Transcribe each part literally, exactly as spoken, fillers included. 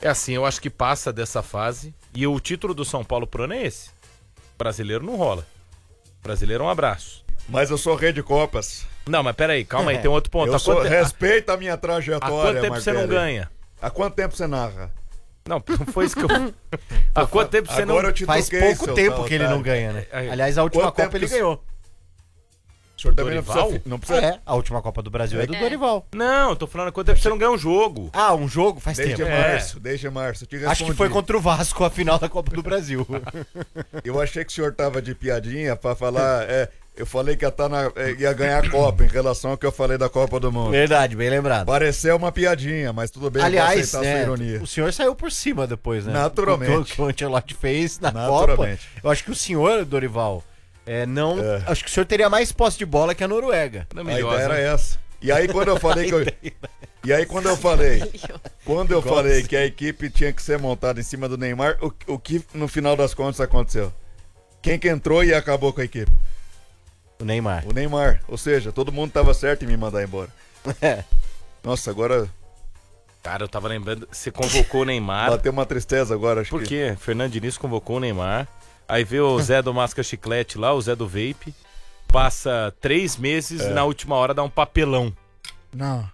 É assim, eu acho que passa dessa fase. E o título do São Paulo pro ano é esse. Brasileiro não rola. Brasileiro é um abraço. Mas eu sou rei de Copas. Não, mas peraí, calma aí, tem outro ponto. Eu Há sou, quanto... respeita a minha Há trajetória, quanto tempo Martelli. você não ganha? Há quanto tempo você narra? Não, não foi isso que eu... Há quanto tempo você Agora não... eu te Faz toquei, pouco seu tempo tal, que ele otário. não ganha, né? É, é. Aliás, a última Quanto Copa tempo ele que- ganhou. O senhor também não Dorival? precisa... Não precisa... É, a última Copa do Brasil é do É. Dorival. Não, eu tô falando há quanto tempo você não ganha um jogo. Ah, um jogo faz Desde tempo. março, desde março. Eu te Acho que foi respondi. contra o Vasco a final da Copa do Brasil. Eu achei que o senhor tava de piadinha pra falar... É, eu falei que ia, tá na, é, ia ganhar a Copa em relação ao que eu falei da Copa do Mundo. Verdade, bem lembrado. Pareceu uma piadinha, mas tudo bem, Aliás, eu vou aceitar a é, sua ironia. o senhor saiu por cima depois, né? Naturalmente. O que o Ancelotti fez na Naturalmente. Copa. Eu acho que o senhor, Dorival, é, não... É. Acho que o senhor teria mais posse de bola que a Noruega. Não, A melhor, ideia era né? essa. E aí quando eu falei que eu... E aí quando eu falei... Quando eu Gosto. falei que a equipe tinha que ser montada em cima do Neymar, o, o que no final das contas aconteceu? Quem que entrou e acabou com a equipe? O Neymar. O Neymar. Ou seja, todo mundo tava certo em me mandar embora. É. Nossa, agora Cara, eu tava lembrando, você convocou o Neymar. bateu uma tristeza agora, acho Por que... quê? Fernando Diniz convocou o Neymar. Aí veio o Zé do Masca Chiclete lá, o Zé do Vape. Passa três meses e na última hora dá um papelão. Não.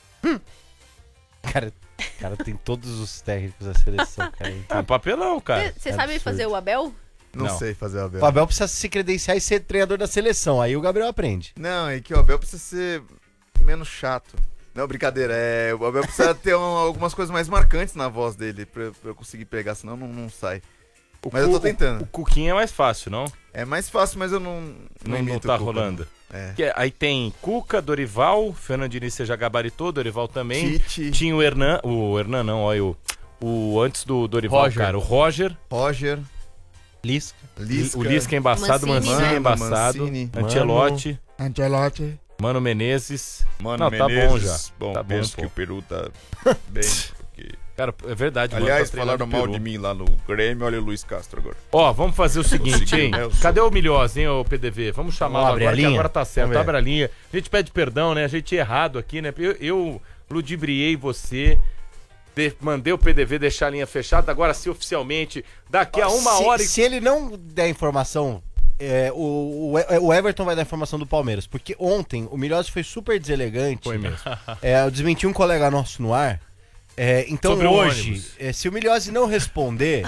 Cara, cara, tem todos os técnicos da seleção, cara. É um papelão, cara. Você É sabe absurdo. fazer o Abel? Não, Não. sei fazer a O Abel. Abel precisa se credenciar e ser treinador da seleção. Aí o Gabriel aprende. Não, é que o Abel precisa ser menos chato. Não, brincadeira. É, o Abel precisa ter um- algumas coisas mais marcantes na voz dele pra, pra eu conseguir pegar, senão não, não sai. O Mas eu tô Cu- tentando. O Cuquinha é mais fácil, não? É mais fácil, mas eu não. Não, Não, não imito tá o Cuca, rolando. não. É. Que é- aí tem Cuca, Dorival, Fernando Diniz você já gabaritou, Dorival também. Tite, Tinha o Hernan, o Hernan não, olha o, o antes do Dorival, Roger. cara, o Roger, Roger, Lisca. Lisca, o Lisca é embaçado, Mancini, Mancini é né? embaçado, Mancini. Ancelotti, Ancelotti. Mano Menezes. Mano, Não, tá Menezes, bom já. Bom, Tá bom, penso pô. que o Peru tá bem. Porque... Cara, é verdade. mano, Aliás, tá treinando falaram mal Peru. de mim lá no Grêmio, olha o Luiz Castro agora. Ó, vamos fazer o seguinte, hein? né, eu sou- Cadê o Milhosa, hein, ô P D V? Vamos chamá-lo Vamos abrir agora, a que linha? agora tá certo. Vamos ver. Abre a linha. A gente pede perdão, né? A gente errado aqui, né? Eu, eu ludibriei você, de- mandei o P D V deixar a linha fechada. Agora sim, oficialmente, daqui a uma se, hora e... se ele não der informação, é, o, o, o Everton vai dar informação do Palmeiras. Porque ontem o Milhosa foi super deselegante. Foi mesmo. É, eu desmenti um colega nosso no ar. É, então Sobre o hoje, ônibus. é, se o Milhosa não responder,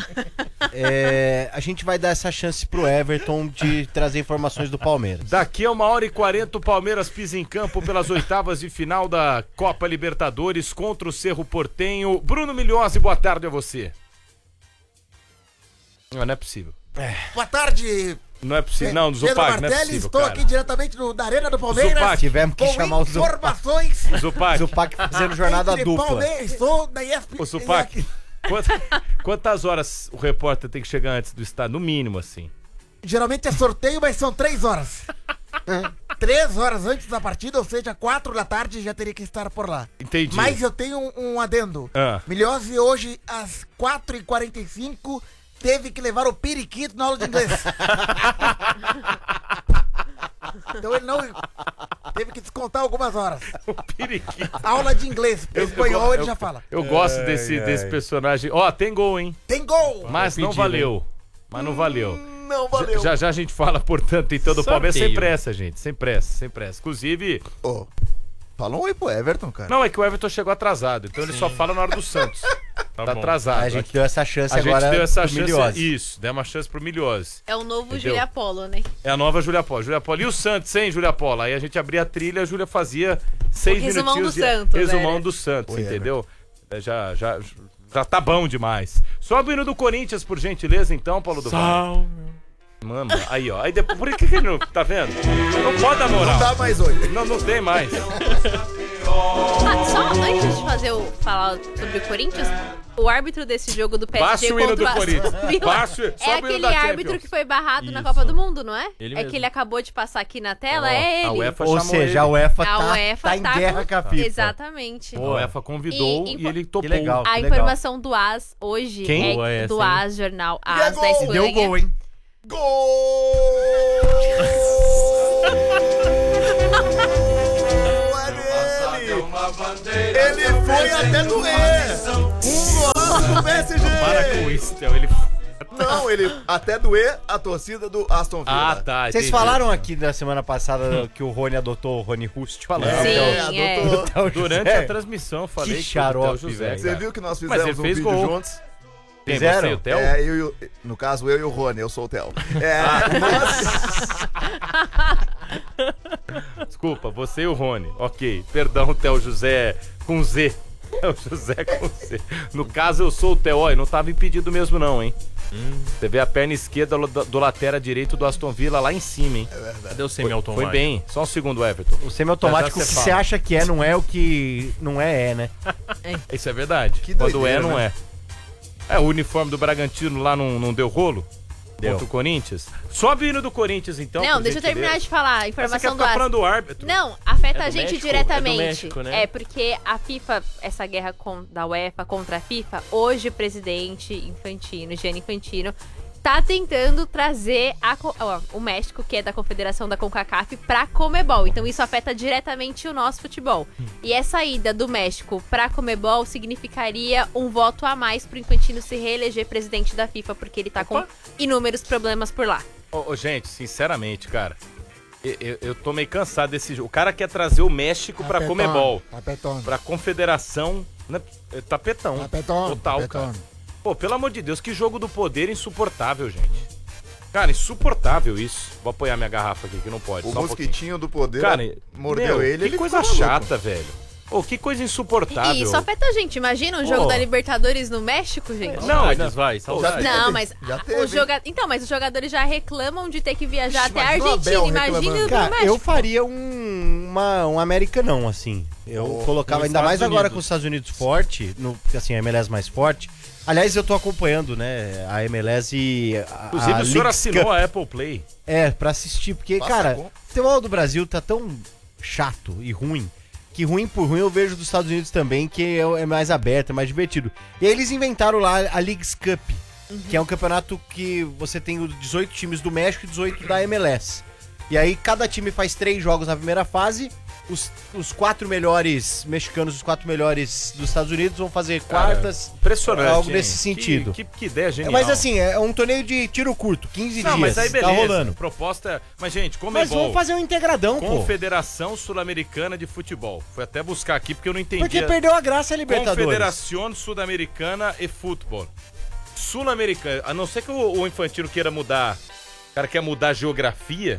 é, a gente vai dar essa chance pro Everton de trazer informações do Palmeiras. Daqui a uma hora e quarenta, o Palmeiras pisa em campo pelas oitavas de final da Copa Libertadores contra o Cerro Portenho. Bruno Milhosa, boa tarde a você. Não, não é possível. Boa tarde, Não é possível. Não, no Pedro Zupac, não é Martelli. possível, Estou cara. aqui diretamente no, da Arena do Palmeiras Zupac, Tivemos que com chamar o Zupac. informações Zupac, Zupac fazendo jornada entre dupla. Palmeiras. Estou na E S P N. ô Zupac, quant- quantas horas o repórter tem que chegar antes do estádio? No mínimo, assim. Geralmente é sorteio, mas são três horas. Três horas antes da partida, ou seja, quatro da tarde já teria que estar por lá. Entendi. Mas eu tenho um, um adendo. Ah. Milhose hoje, às quatro e quarenta e cinco, teve que levar o periquito na aula de inglês. Então ele não... Teve que descontar algumas horas. O periquito. Aula de inglês. Eu- Espanhol eu- ele eu- já fala. Eu gosto desse, desse personagem. Ó, tem gol, hein? Tem gol! Mas não pedido, valeu. Mas não valeu. Não valeu. Já já a gente fala, portanto, em todo o Palmeiras. Sem Sorteio. pressa, gente. Sem pressa, sem pressa. Inclusive, Ô, fala um oi pro Everton, cara. não, é que o Everton chegou atrasado. Então ele só fala na hora do Santos. Tá, atrasado. A gente deu essa chance A gente agora deu essa pro chance. Milhosa. Isso, deu uma chance pro Milhosa. É o novo Entendeu? Júlia Apolo, né? É a nova Júlia Polo. Júlia Polo. E o Santos, hein, Júlia Polo? Aí a gente abria a trilha, a Júlia fazia seis O resumão minutinhos do de Santos, resumão era. do Santos, Oi, entendeu? É, Já, já, já tá bom demais. Sobe o hino do Corinthians, por gentileza, então, Paulo do Vale. Mano, aí, ó. Aí depois, por que que ele não... Tá vendo? Não pode dar moral. Não dá mais oi. Não, não tem mais. Ah, só antes de fazer o, falar sobre o Corinthians, o árbitro desse jogo do P S Baixa G o hino contra do o Corinthians. Aston Villa Baixa- sobe o é hino aquele da árbitro Champions. que foi barrado na Isso. Copa do Mundo, não é? Ele é mesmo. que ele acabou de passar aqui na tela, Ó, é ele. a UEFA Ou chamou seja, ele. a UEFA A tá, UEFA tá em tá guerra com- com a FIFA. Exatamente. A UEFA convidou E- e, ele topou. Que legal. A legal. informação do AS hoje Quem? é Boa essa, do hein? AS, jornal E é AS da gol! Espanha. Deu gol, hein? Gol! É dele! Ele foi até doer! Um golaço do P S G! Para com isso, Theo. Ele... Não, ele até doer a torcida do Aston Villa. Ah, tá. Vocês entendi. falaram aqui na semana passada que o Rony adotou o Rony Rust. Falando. Sim, É, é. adotou. Então, Durante José, a transmissão, eu falei Que o Theo xarope, José, velho. Você cara. viu que nós Mas fizemos ele um fez vídeo gol. juntos? Quem, Fizeram? você e o Theo? É, eu e o, no caso, eu e o Rony, eu sou o Theo. É, nós... Desculpa, você e o Rony. Ok, perdão, Theo José com Z. Theo José com Z. No caso, eu sou o Theo. Ó, não tava impedido mesmo não, hein? Hum. Você vê a perna esquerda do, do lateral direito do Aston Villa lá em cima, hein? Cadê Foi, o semi-automático? foi bem. Só um segundo, Everton. O semi-automático Já já que você você fala. acha que é, não é o que não é, é, né? Isso é verdade. Que Quando doideira, é, não né? é. É, o uniforme do Bragantino lá não, não deu rolo? Deu. Contra o Corinthians? Sobe o hino do Corinthians, então. Não, por deixa eu terminar gentileza. de falar a Você quer informação do ficar Aston. falando do árbitro? Não, afeta É a do gente México? diretamente. É do México, né? É porque a FIFA, essa guerra com, da UEFA contra a FIFA, hoje o presidente Infantino, Gianni Infantino, tá tentando trazer a co- ó, o México, que é da Confederação da CONCACAF, pra Comebol. Então isso afeta diretamente o nosso futebol. E essa ida do México pra Comebol significaria um voto a mais pro Infantino se reeleger presidente da FIFA, porque ele tá com Opa. inúmeros problemas por lá. Ô, ô, gente, sinceramente, cara, eu, eu, eu tô meio cansado desse jogo. O cara quer trazer o México pra Tapetão, Comebol, Tapetão. pra Confederação, né? É Tapetão. Tapetão. Total, Tapetão. cara. Pô, pelo amor de Deus, que jogo do poder insuportável, gente. Cara, insuportável isso. Vou apoiar minha garrafa aqui, que não pode. O só um pouquinho. mosquitinho do poder Cara, mordeu meu, ele. que ele coisa ficou maluco. chata, velho. Ô, que coisa insuportável. E isso afeta a gente. Imagina um jogo Pô. da Libertadores no México, gente. Não, Saudades, não. vai, saudades. Não, mas Já os teve, joga... Então, mas os jogadores já reclamam de ter que viajar Ixi, até a imagina o Argentina. Abel Imagina reclamando. o Cara, México. eu faria um, uma, um americanão, assim. Eu Oh, colocava, nos ainda mais Estados agora Unidos. com os Estados Unidos forte, no, assim, a M L S mais forte. Aliás, eu tô acompanhando, né, a M L S e a, Inclusive, a o senhor Leagues assinou Cup. a Apple Play. É, pra assistir, porque, Passa cara, com- o futebol do Brasil tá tão chato e ruim, que ruim por ruim eu vejo dos Estados Unidos também, que é, é mais aberto, é mais divertido. E aí eles inventaram lá a Leagues Cup, que é um campeonato que você tem os dezoito times do México e dezoito da M L S. E aí cada time faz três jogos na primeira fase, os, os quatro melhores mexicanos, os quatro melhores dos Estados Unidos vão fazer quartas. Impressionante. Algo hein? nesse sentido. Que, que, que ideia É, genial. mas assim, é um torneio de tiro curto, quinze Não, dias, mas aí beleza. tá rolando. A proposta é... Mas, gente, como Mas é vamos bom. fazer um integradão, pô. Confederação Sul-Americana de Futebol. Fui até buscar aqui porque eu não entendi. Porque perdeu a graça a Libertadores. Confederação Sul-Americana e Futebol. Sul-Americana, a não ser que o, o Infantino queira mudar, o cara quer mudar a geografia,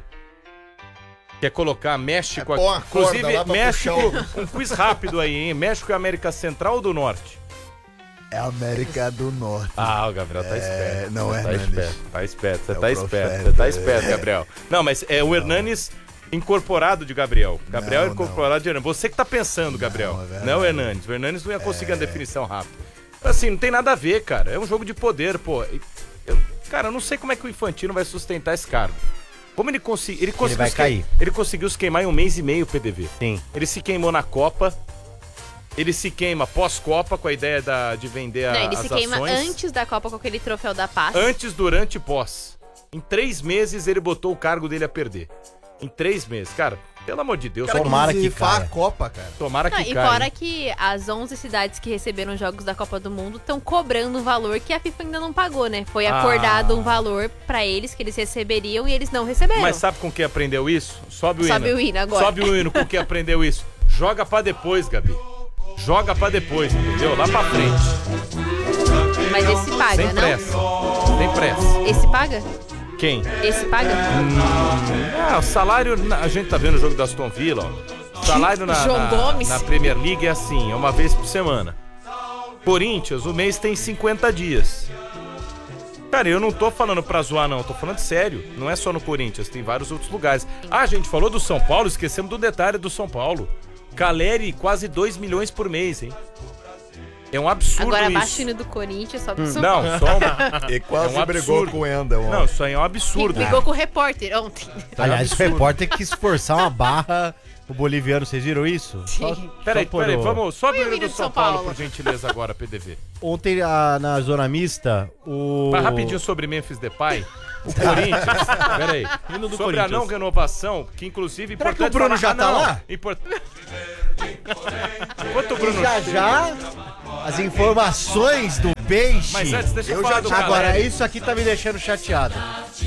quer colocar México É, põe uma aqui. corda Inclusive, lá pra México, puxar um quiz rápido aí, hein? México é América Central ou do Norte? É América do Norte. Ah, o Gabriel tá esperto. não é tá Hernanes. esperto, tá esperto, você É tá o esperto, profeta, você tá é. esperto, Gabriel. Não, mas é o Hernanes incorporado de Gabriel. Gabriel é Não, incorporado de Hernanes. Você que tá pensando, Gabriel. Não, é verdade. Não, o Hernanes. O Hernanes não ia conseguir uma definição rápida. Assim, não tem nada a ver, cara. É um jogo de poder, pô. Eu- cara, eu não sei como é que o Infantino vai sustentar esse cargo. Como ele, consi ele conseguiu... vai se queim- cair. Ele conseguiu se queimar em um mês e meio, P D V. Sim. Ele se queimou na Copa. Ele se queima pós-Copa com a ideia da, de vender a, Não, ele as se queima ações. antes da Copa com aquele troféu da paz. Antes, durante e pós. Em três meses ele botou o cargo dele a perder. Em três meses. Cara, pelo amor de Deus, Cara, Tomara que Zifar caia. a Copa, cara. tomara Não, que e caia. fora que as onze cidades que receberam jogos da Copa do Mundo estão cobrando um valor que a FIFA ainda não pagou, né? Foi Ah. acordado um valor pra eles que eles receberiam e eles não receberam. Mas sabe com quem aprendeu isso? Sobe o Sobe hino. o hino agora. Sobe o hino com quem aprendeu isso. Joga pra depois, Gabi. Joga pra depois, entendeu? Lá pra frente. Mas esse paga, Sem não? pressa. Sem pressa. Esse paga? Quem? Esse paga? Ah, o salário... na- A gente tá vendo o jogo da Aston Villa, ó. O salário na, João na, Gomes. na Premier League é assim, é uma vez por semana. Corinthians, o mês tem cinquenta dias. Cara, eu não tô falando pra zoar, não. Tô falando sério. Não é só no Corinthians, tem vários outros lugares. Ah, a gente falou do São Paulo, esquecemos do detalhe do São Paulo. Caleri, quase dois milhões por mês, hein? É um absurdo Agora isso. abaixa o hino do Corinthians, sobe o São Paulo. Não, só um... E quase É um brigou absurdo. com o Enda. ontem. Não, isso aí é um absurdo. Brigou com o repórter ontem. Aliás, o absurdo. repórter quis forçar uma barra o boliviano, vocês viram isso? Só- Peraí, só por peraí, o- vamos... Sobe o Põe o hino hino do de São São Paulo, Paulo. por gentileza, agora, P D V. Ontem a- na zona mista, o... Mas rapidinho sobre Memphis Depay. O Corinthians, peraí, Hino do sobre a Corinthians. não renovação, que inclusive... Será que importante o Bruno falar- já Ah, tá não, lá? import- Enquanto o Bruno Já já, as informações do Peixe. Mas antes, deixa eu, Eu falar já- do Agora, Caleri. isso aqui tá me deixando chateado.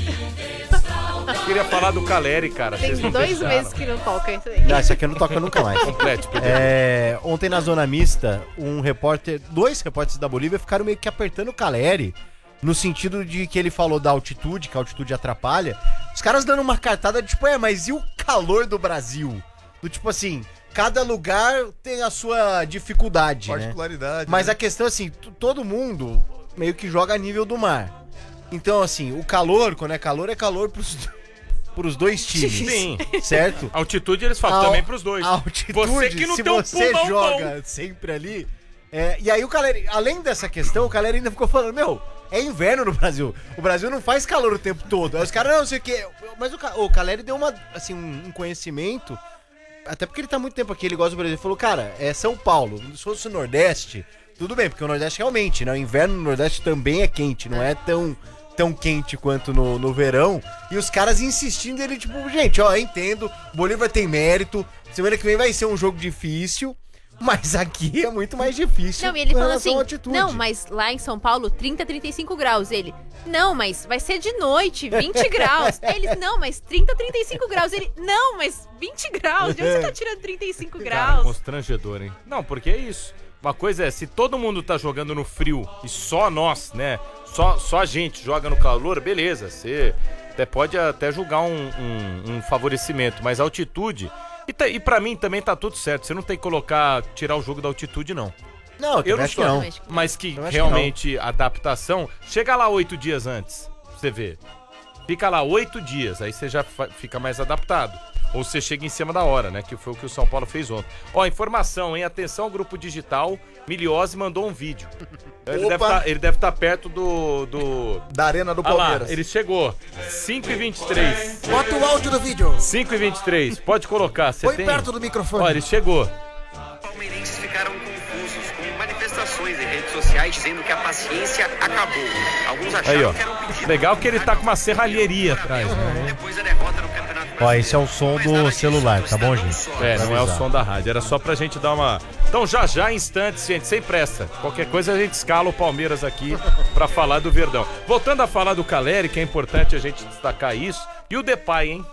Eu queria falar do Caleri, cara. Tem Vocês não dois deixaram. meses que não toca isso aí. Não, isso aqui eu não toco nunca mais. Complete, Pedro. É, ontem na Zona Mista, um repórter, dois repórteres da Bolívia ficaram meio que apertando o Caleri, no sentido de que ele falou da altitude, que a altitude atrapalha. Os caras dando uma cartada de tipo, é, mas e o calor do Brasil? Do tipo assim, cada lugar tem a sua dificuldade, né? Particularidade. Mas né? a questão é assim, t- todo mundo meio que joga a nível do mar. Então, assim, o calor, quando é calor, é calor pros, pros dois times. Sim. Certo? Altitude eles falam Al- também pros dois. A altitude, Você que não se tem um você pulmão joga bom. sempre ali. É, e aí o Caleri, além dessa questão, o Caleri ainda ficou falando, meu, é inverno no Brasil. O Brasil não faz calor o tempo todo. Aí os caras, não, não sei o quê. Mas o, Ca- o Caleri deu uma, assim, um, um conhecimento, até porque ele tá há muito tempo aqui, ele gosta do Brasil. Ele falou, cara, é São Paulo. Se fosse o Nordeste, tudo bem, porque o Nordeste realmente, né? O inverno no Nordeste também é quente, não é tão, tão quente quanto no, no verão. E os caras insistindo, ele tipo, gente, ó, eu entendo, o Bolívar tem mérito, semana que vem vai ser um jogo difícil, mas aqui é muito mais difícil. Não, e ele com falou relação assim, à altitude. não, mas lá em São Paulo, trinta, trinta e cinco graus. Ele, não, mas vai ser de noite, vinte graus. Ele, não, mas trinta, trinta e cinco graus. Ele, não, mas vinte graus. De onde você tá tirando trinta e cinco Cara, graus? constrangedor, hein? Não, porque é isso. Uma coisa é, se todo mundo tá jogando no frio e só nós, né? Só, só a gente joga no calor, beleza. Você até pode até julgar um, um, um favorecimento, mas a altitude... E, tá, e pra mim também tá tudo certo. Você não tem que colocar, tirar o jogo da altitude, não. Não, Eu não acho que estou, não. Também acho que não. Mas que Eu acho que realmente adaptação... Chega lá oito dias antes, pra você ver. Fica lá oito dias, aí você já fa- fica mais adaptado. Ou você chega em cima da hora, né? Que foi o que o São Paulo fez ontem. Ó, informação, hein? Atenção, grupo digital. Miliose mandou um vídeo. Ele Opa! deve tá, ele deve estar perto do... do... Da Arena do Ah lá, Palmeiras. ele chegou. cinco e vinte e três. Bota o áudio do vídeo. cinco e vinte e três. Pode colocar, você Põe tem? perto do microfone. Ó, ele chegou. Palmeirenses ficaram confusos com manifestações em redes sociais dizendo que a paciência acabou. Alguns acharam Aí, ó. que era um pedido. Legal que ele tá com uma serralheria atrás, né? Depois da derrota no Campeonato Ó, Brasileiro. esse é o som Mas do nada disso, celular, o tá bom, Estadão gente? só. É, não é o avisar. som da rádio, era só pra gente dar uma... Então já já, em instantes, gente, sem pressa. Qualquer coisa a gente escala o Palmeiras aqui pra falar do Verdão. Voltando a falar do Caleri, que é importante a gente destacar isso. E o Depay, hein?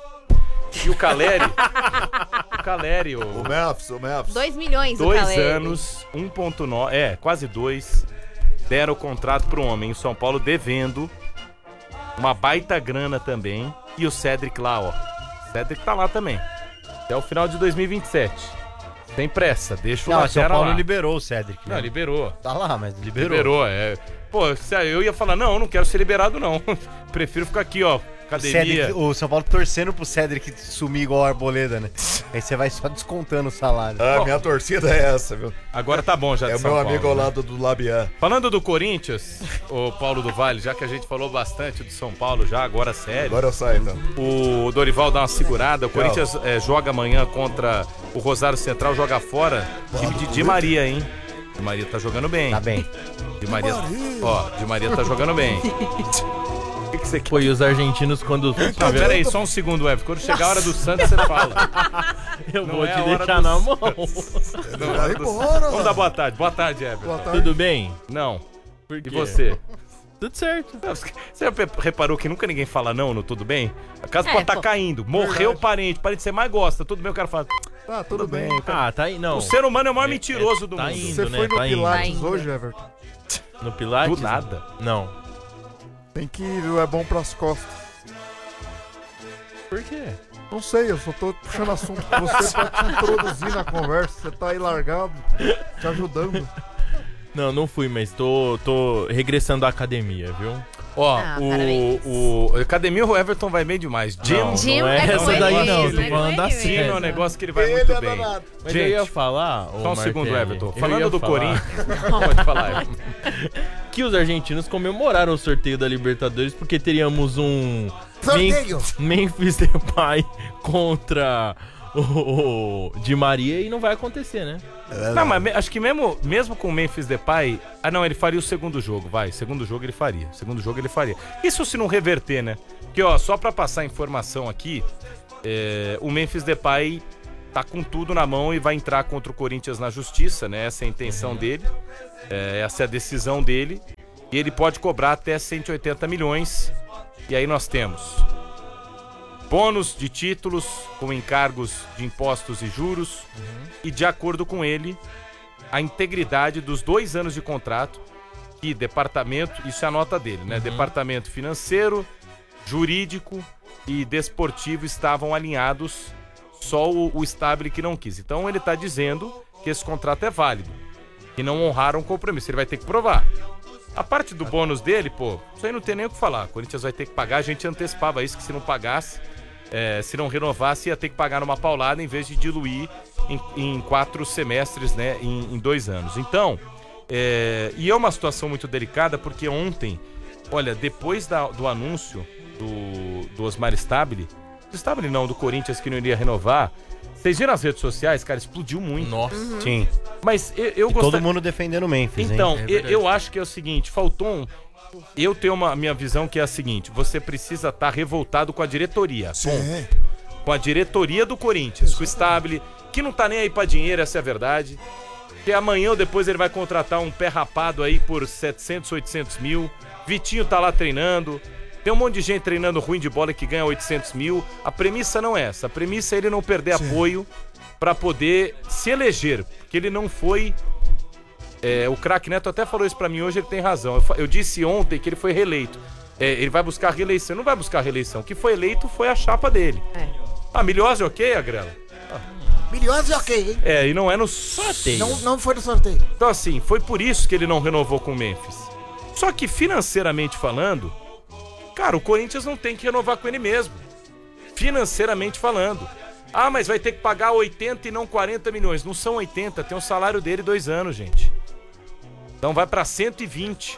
E o Caleri... o Caleri, O o... Memphis, o Memphis. dois milhões o Dois Caleri. anos, um ponto nove... É, quase dois. Deram o contrato pro homem. O São Paulo devendo. Uma baita grana também. E o Cedric lá, ó. O Cedric tá lá também. Até o final de dois mil e vinte e sete. Sem pressa, deixa o Não, São Latera Paulo lá. liberou o Cedric. Não, Né? liberou. Tá lá, mas liberou. Liberou, é. Pô, se eu ia falar, não, eu não quero ser liberado, não. Prefiro ficar aqui, ó. O, Academia. Cedric, o São Paulo torcendo pro Cedric sumir igual a Arboleda, né? Aí você vai só descontando o salário. Ah, Bom. minha torcida é essa, viu? Agora tá bom já de É o São meu Paulo, amigo ao né? lado do Labian. Falando do Corinthians, o Paulo do Vale, já que a gente falou bastante do São Paulo já, agora sério. Agora eu saio, então. O Dorival dá uma segurada. O Corinthians é, joga amanhã contra o Rosário Central, joga fora. Time de Di Maria, hein? Di Maria tá jogando bem. Tá bem. Di Maria, ó, Di Maria tá jogando bem. O que, que você quer? Pô, e os argentinos quando... Não, pera aí, só um segundo, Everton. Quando chegar a hora do Santos, você fala. Eu Não vou é te a hora deixar do- na mão. Vai embora. Vamos dar boa tarde. Boa tarde, Everton. Boa tarde. Tudo bem? Não. Por E quê? você? Tudo certo. Você reparou que nunca ninguém fala não no tudo bem? A casa É, pode estar pô. caindo. Morreu o parente, o parente que você mais gosta. Tudo bem, o cara fala. Tá, tudo bem. Ah, tá aí, não. O ser humano é o maior É- mentiroso é- do tá mundo. indo, Você né? foi no Tá indo. Pilates Tá indo. hoje, Everton? No Pilates? Do nada. Não. Tem que ir, é bom pras costas. Por quê? Não sei, eu só tô puxando assunto com você pra te introduzir na conversa. Você tá aí largado, te ajudando. Não, não fui, mas tô, tô regressando à academia, viu? Ó, Ah, o, parabéns. o Academia o Everton vai bem demais. Gym, Não, Gym não é é com essa ele, daí não, tô é com falando da ele. Gym é um série. negócio que ele vai Ele muito é bem. danado. Mas eu ia Gente, falar, ô só um segundo, Martelli, Everton. eu Falando ia do falar Corinthians, pode falar, Everton. que os argentinos comemoraram o sorteio da Libertadores porque teríamos um Sorteio! Men- Memphis Depay contra o, o Di Maria e não vai acontecer, né? Não, mas me- acho que mesmo, mesmo com o Memphis Depay... Ah, não, ele faria o segundo jogo, vai. Segundo jogo ele faria. Segundo jogo ele faria. Isso se não reverter, né? Porque, ó, só pra passar informação aqui, é, o Memphis Depay tá com tudo na mão e vai entrar contra o Corinthians na justiça, né? Essa é a intenção dele. É, essa é a decisão dele. E ele pode cobrar até cento e oitenta milhões. E aí nós temos bônus de títulos com encargos de impostos e juros. Uhum. E de acordo com ele, a integridade dos dois anos de contrato que departamento, isso é a nota dele, né? Uhum. Departamento financeiro, jurídico e desportivo estavam alinhados, só o, o Stabile que não quis. Então ele está dizendo que esse contrato é válido, que não honraram o compromisso, ele vai ter que provar. A parte do bônus dele, pô, isso aí não tem nem o que falar. O Corinthians vai ter que pagar, a gente antecipava isso, que se não pagasse, é, se não renovasse, ia ter que pagar numa paulada em vez de diluir em, em quatro semestres, né, em, em dois anos. Então, é, e é uma situação muito delicada, porque ontem, olha, depois da, do anúncio do, do Osmar Stabile, do Stabile não, do Corinthians que não iria renovar, vocês viram as redes sociais, cara, explodiu muito. Nossa. Uhum. Sim. Mas eu, eu e gostaria... todo mundo defendendo o Memphis, Então, hein? eu, eu acho que é o seguinte, faltou um... Eu tenho uma minha visão que é a seguinte, você precisa estar revoltado com a diretoria. Sim. Ponto. Com a diretoria do Corinthians, com o Stabile, que não tá nem aí pra dinheiro, essa é a verdade. Que amanhã ou depois ele vai contratar um pé rapado aí por setecentos, oitocentos mil. Vitinho tá lá treinando. Tem um monte de gente treinando ruim de bola que ganha oitocentos mil. A premissa não é essa. A premissa é ele não perder Sim. apoio pra poder se eleger. Porque ele não foi... É, o craque Neto até falou isso pra mim hoje, ele tem razão. Eu, eu disse ontem que ele foi reeleito. É, ele vai buscar reeleição. Ele não vai buscar reeleição. O que foi eleito foi a chapa dele. É. Ah, Milhose ok, Agrela? Milhões é ok, hein? É, e não é no sorteio. Não, não foi no sorteio. Então, assim, foi por isso que ele não renovou com o Memphis. Só que, financeiramente falando, cara, o Corinthians não tem que renovar com ele mesmo. Financeiramente falando. Ah, mas vai ter que pagar oitenta e não quarenta milhões. Não são oitenta, tem o salário dele dois anos, gente. Então vai pra cento e vinte.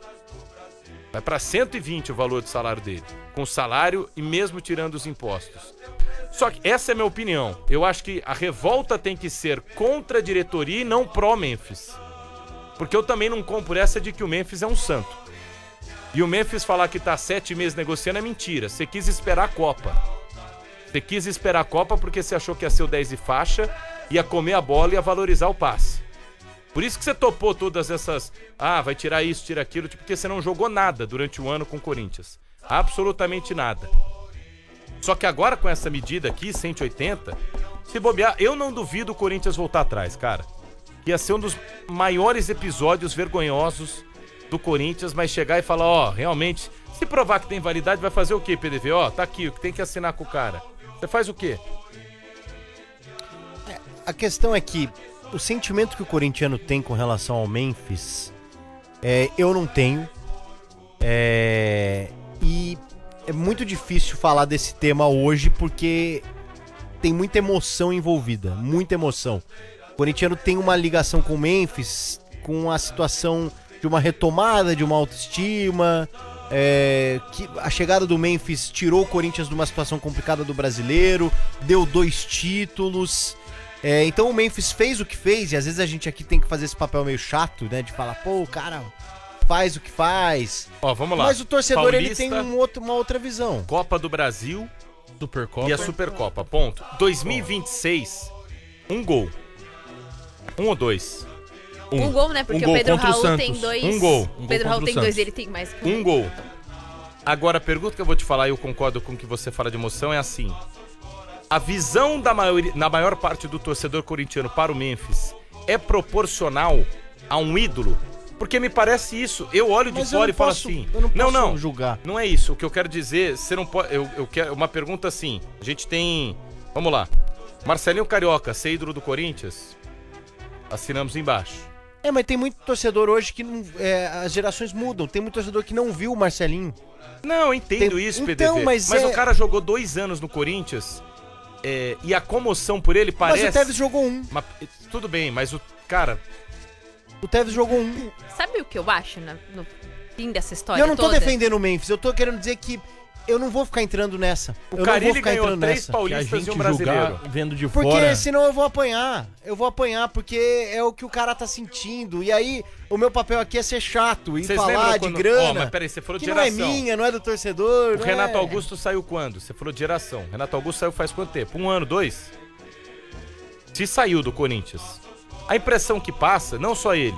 Vai pra cento e vinte o valor do salário dele. Com o salário e mesmo tirando os impostos. Só que essa é a minha opinião. Eu acho que a revolta tem que ser contra a diretoria e não pró-Memphis. Porque eu também não compro essa de que o Memphis é um santo. E o Memphis falar que tá sete meses negociando é mentira. Você quis esperar a Copa. Você quis esperar a Copa porque você achou que ia ser o dez e faixa, ia comer a bola e ia valorizar o passe. Por isso que você topou todas essas... Ah, vai tirar isso, tira aquilo, porque você não jogou nada durante o ano com o Corinthians. Absolutamente nada. Só que agora com essa medida aqui, cento e oitenta, se bobear, eu não duvido o Corinthians voltar atrás, cara. Ia ser um dos maiores episódios vergonhosos do Corinthians, mas chegar e falar, ó, realmente, se provar que tem validade, vai fazer o quê, P D V? Ó, tá aqui, o que tem que assinar com o cara. Você faz o quê? A questão é que o sentimento que o corintiano tem com relação ao Memphis, é, eu não tenho. É, e é muito difícil falar desse tema hoje porque tem muita emoção envolvida, muita emoção. O corintiano tem uma ligação com o Memphis, com a situação de uma retomada, de uma autoestima, é, que a chegada do Memphis tirou o Corinthians de uma situação complicada do brasileiro, deu dois títulos. É, então o Memphis fez o que fez, e às vezes a gente aqui tem que fazer esse papel meio chato, né? De falar, pô, o cara faz o que faz. Ó, vamos lá. Mas o torcedor, Paulista, ele tem um outro, uma outra visão. Copa do Brasil Supercopa. e a Supercopa, ponto. dois mil e vinte e seis, um gol. Um ou dois? Um, um gol, né? Porque um o Pedro gol Raul tem dois. Um gol. O Um Pedro gol Raul contra tem o dois, Santos. ele tem mais que Um gol. Agora, a pergunta que eu vou te falar, e eu concordo com o que você fala de emoção, é assim. A visão da maioria, na maior parte do torcedor corintiano para o Memphis é proporcional a um ídolo? Porque me parece isso. Eu olho de Mas eu fora não e falo posso- assim. eu não não, posso não. julgar. Não é isso. O que eu quero dizer, você não pode. Eu, eu quero uma pergunta assim. A gente tem. Vamos lá. Marcelinho Carioca, ser ídolo do Corinthians? Assinamos embaixo. É, mas tem muito torcedor hoje que não, é, as gerações mudam. Tem muito torcedor que não viu o Marcelinho. Não, eu entendo Tem- isso, Então, P D V. mas Mas é- o cara jogou dois anos no Corinthians é, e a comoção por ele parece. Mas o Tevez jogou um. Mas, tudo bem, mas o cara. O Tevez jogou um. Sabe o que eu acho na- no fim dessa E história eu não tô toda? defendendo o Memphis. Eu tô querendo dizer que eu não vou ficar entrando nessa. O eu não vou Carille ficar ganhou entrando três nessa. Que a paulistas gente e um brasileiro. julgar vendo de Porque fora. senão eu vou apanhar. Eu vou apanhar porque é o que o cara tá sentindo. E aí, o meu papel aqui é ser chato e Vocês falar lembram de quando- grana. Ó, mas peraí, você falou de que não é geração. minha, não é do torcedor. O não Renato é... Augusto saiu quando? Você falou de geração. Renato Augusto saiu faz quanto tempo? Um ano, dois? Se saiu do Corinthians. A impressão que passa, não só ele,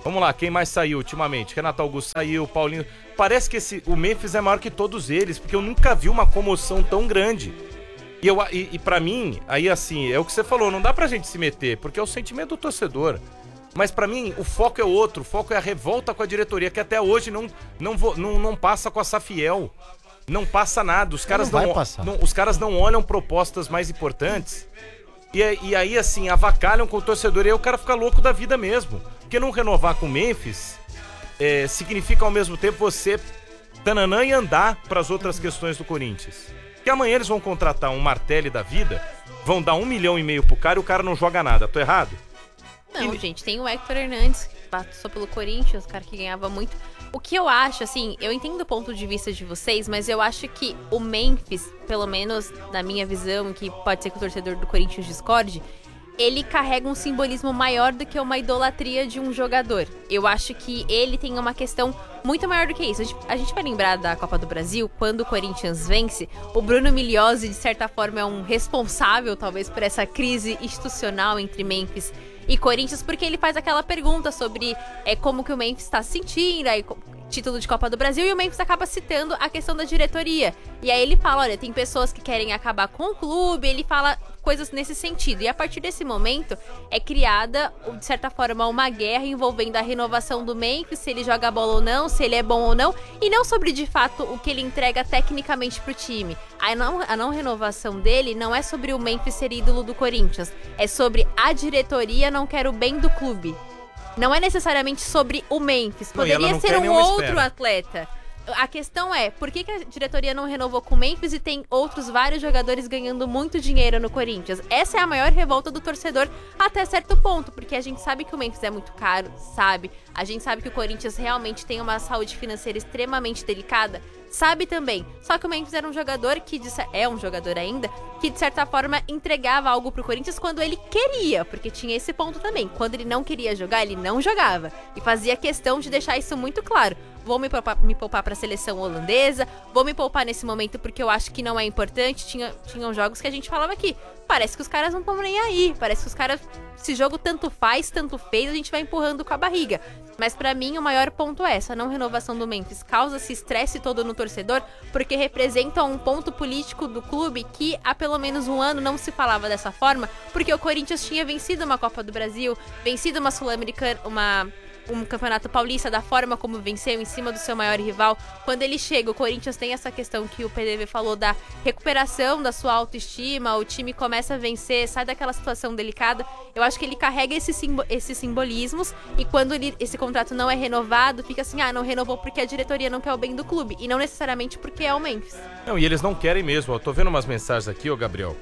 Vamos lá, quem mais saiu ultimamente? Renato Augusto saiu, Paulinho... Parece que esse, o Memphis é maior que todos eles, porque eu nunca vi uma comoção tão grande. E, eu, e, e pra mim, aí assim, é o que você falou, não dá pra gente se meter, porque é o sentimento do torcedor. Mas pra mim, o foco é outro, o foco é a revolta com a diretoria, que até hoje não, não, vo, não, não passa com a Safiel. Não passa nada, os caras Não não, vai passar. não, os caras não olham propostas mais importantes. E, e aí, assim, avacalham com o torcedor, e aí o cara fica louco da vida mesmo. Porque não renovar com o Memphis é, significa ao mesmo tempo você tananã e andar pras outras questões do Corinthians. Que amanhã eles vão contratar um Martelli da vida, vão dar um milhão e meio pro cara e o cara não joga nada. Tô errado? Não, gente, tem o Hector Hernandes, que passou pelo Corinthians, o cara que ganhava muito. O que eu acho, assim, eu entendo o ponto de vista de vocês, mas eu acho que o Memphis, pelo menos na minha visão, que pode ser que o torcedor do Corinthians discorde, ele carrega um simbolismo maior do que uma idolatria de um jogador. Eu acho que ele tem uma questão muito maior do que isso. A gente, a gente vai lembrar da Copa do Brasil, quando o Corinthians vence, o Bruno Migliozzi, de certa forma, é um responsável, talvez, por essa crise institucional entre Memphis e Corinthians, porque ele faz aquela pergunta sobre é, como que o Memphis está se sentindo, aí, título de Copa do Brasil, e o Memphis acaba citando a questão da diretoria. E aí ele fala, olha, tem pessoas que querem acabar com o clube, ele fala coisas nesse sentido. E a partir desse momento é criada, de certa forma, uma guerra envolvendo a renovação do Memphis, se ele joga bola ou não, se ele é bom ou não, e não sobre, de fato, o que ele entrega tecnicamente pro time. A não, a não renovação dele não é sobre o Memphis ser ídolo do Corinthians, é sobre a diretoria não quer o bem do clube. Não é necessariamente sobre o Memphis. Poderia ser um outro atleta. A questão é, por que, que a diretoria não renovou com o Memphis e tem outros vários jogadores ganhando muito dinheiro no Corinthians? Essa é a maior revolta do torcedor até certo ponto, porque a gente sabe que o Memphis é muito caro, sabe? A gente sabe que o Corinthians realmente tem uma saúde financeira extremamente delicada, sabe também. Só que o Memphis era um jogador que, é um jogador ainda, que de certa forma entregava algo pro Corinthians quando ele queria, porque tinha esse ponto também. Quando ele não queria jogar, ele não jogava. E fazia questão de deixar isso muito claro. Vou me poupar, me poupar pra seleção holandesa, vou me poupar nesse momento porque eu acho que não é importante. Tinha, tinham jogos que a gente falava aqui, parece que os caras não estão nem aí, parece que os caras, esse jogo tanto faz, tanto fez, a gente vai empurrando com a barriga. Mas pra mim o maior ponto é essa não renovação do Memphis, causa esse estresse todo no torcedor, porque representa um ponto político do clube que há pelo menos um ano não se falava dessa forma, porque o Corinthians tinha vencido uma Copa do Brasil, vencido uma Sul-Americana, uma... um campeonato paulista, da forma como venceu em cima do seu maior rival. Quando ele chega, o Corinthians tem essa questão que o P D V falou da recuperação da sua autoestima, o time começa a vencer, sai daquela situação delicada. Eu acho que ele carrega esses, simbo- esses simbolismos, e quando ele, esse contrato não é renovado, fica assim, ah, não renovou porque a diretoria não quer o bem do clube, e não necessariamente porque é o Memphis. Não, e eles não querem mesmo. Eu tô vendo umas mensagens aqui, ô Gabriel,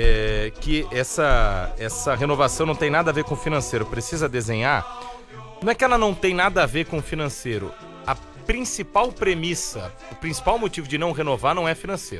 é, que essa, essa renovação não tem nada a ver com o financeiro, precisa desenhar. Não é que ela não tem nada a ver com o financeiro. A principal premissa, o principal motivo de não renovar não é financeiro.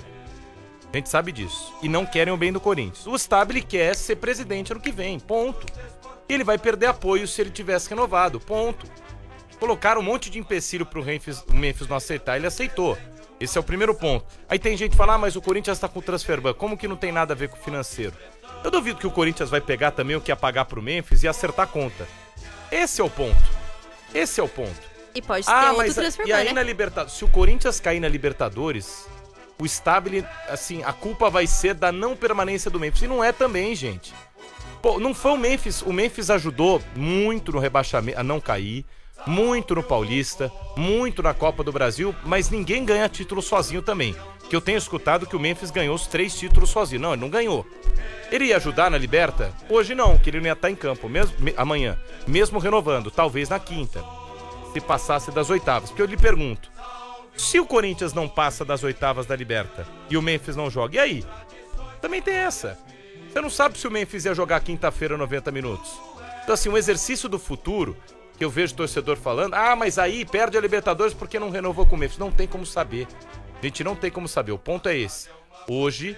A gente sabe disso. E não querem o bem do Corinthians. O Stabile quer ser presidente ano que vem, ponto. E ele vai perder apoio se ele tivesse renovado, ponto. Colocaram um monte de empecilho pro Memphis, o Memphis não aceitar, ele aceitou. Esse é o primeiro ponto. Aí tem gente que fala, ah, mas o Corinthians tá com o transfer ban. Como que não tem nada a ver com o financeiro? Eu duvido que o Corinthians vai pegar também o que ia pagar pro Memphis e acertar a conta. Esse é o ponto. Esse é o ponto. E pode ter ah, outro mas transfer e aí ban, na né? Libertadores, se o Corinthians cair na Libertadores, o Stabile, assim, a culpa vai ser da não permanência do Memphis. E não é também, gente. Pô, não foi o Memphis. O Memphis ajudou muito no rebaixamento, a não cair, muito no Paulista, muito na Copa do Brasil, mas ninguém ganha título sozinho também. Que eu tenho escutado que o Memphis ganhou os três títulos sozinho. Não, ele não ganhou. Ele ia ajudar na Liberta? Hoje não, que ele não ia estar em campo mesmo, me, amanhã, mesmo renovando, talvez na quinta, se passasse das oitavas. Porque eu lhe pergunto, se o Corinthians não passa das oitavas da Liberta e o Memphis não joga, e aí? Também tem essa. Você não sabe se o Memphis ia jogar quinta-feira noventa minutos. Então assim, um exercício do futuro, que eu vejo torcedor falando, ah, mas aí perde a Libertadores porque não renovou com o Memphis. Não tem como saber. A gente não tem como saber. O ponto é esse. Hoje...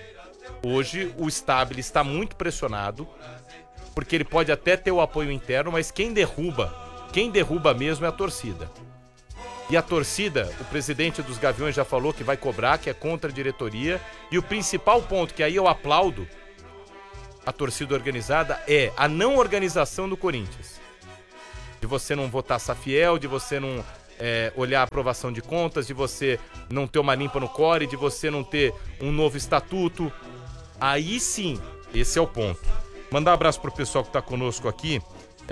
Hoje o Stabile está muito pressionado, porque ele pode até ter o apoio interno, mas quem derruba, quem derruba mesmo é a torcida. E a torcida, o presidente dos Gaviões já falou que vai cobrar, que é contra a diretoria. E o principal ponto, que aí eu aplaudo a torcida organizada, é a não organização do Corinthians. De você não votar Safiel, de você não é, olhar a aprovação de contas, de você não ter uma limpa no core, de você não ter um novo estatuto. Aí sim, esse é o ponto. Mandar um abraço pro pessoal que tá conosco aqui.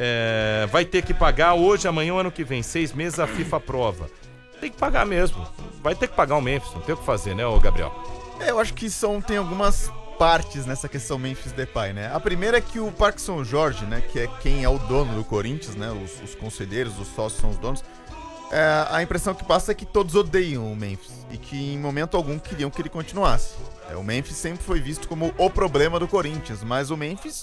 É, vai ter que pagar hoje, amanhã, ano que vem. Seis meses a FIFA aprova. Tem que pagar mesmo. Vai ter que pagar o Memphis, não tem o que fazer, né, ô Gabriel? É, eu acho que são, tem algumas partes nessa questão Memphis Depay, né? A primeira é que o Parque São Jorge, né, que é quem é o dono do Corinthians, né, os, os conselheiros, os sócios são os donos, é, a impressão que passa é que todos odeiam o Memphis e que em momento algum queriam que ele continuasse. É, o Memphis sempre foi visto como o problema do Corinthians, mas o Memphis,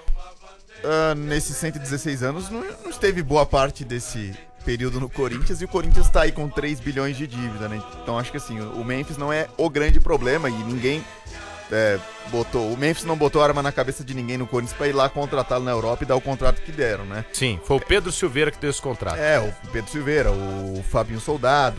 uh, nesses cento e dezesseis anos, não, não esteve boa parte desse período no Corinthians, e o Corinthians tá aí com três bilhões de dívida, né? Então acho que assim, o Memphis não é o grande problema e ninguém é, botou, o Memphis não botou arma na cabeça de ninguém no Corinthians pra ir lá contratá-lo na Europa e dar o contrato que deram, né? Sim, foi o Pedro Silveira que deu esse contrato. É, o Pedro Silveira, o Fabinho Soldado,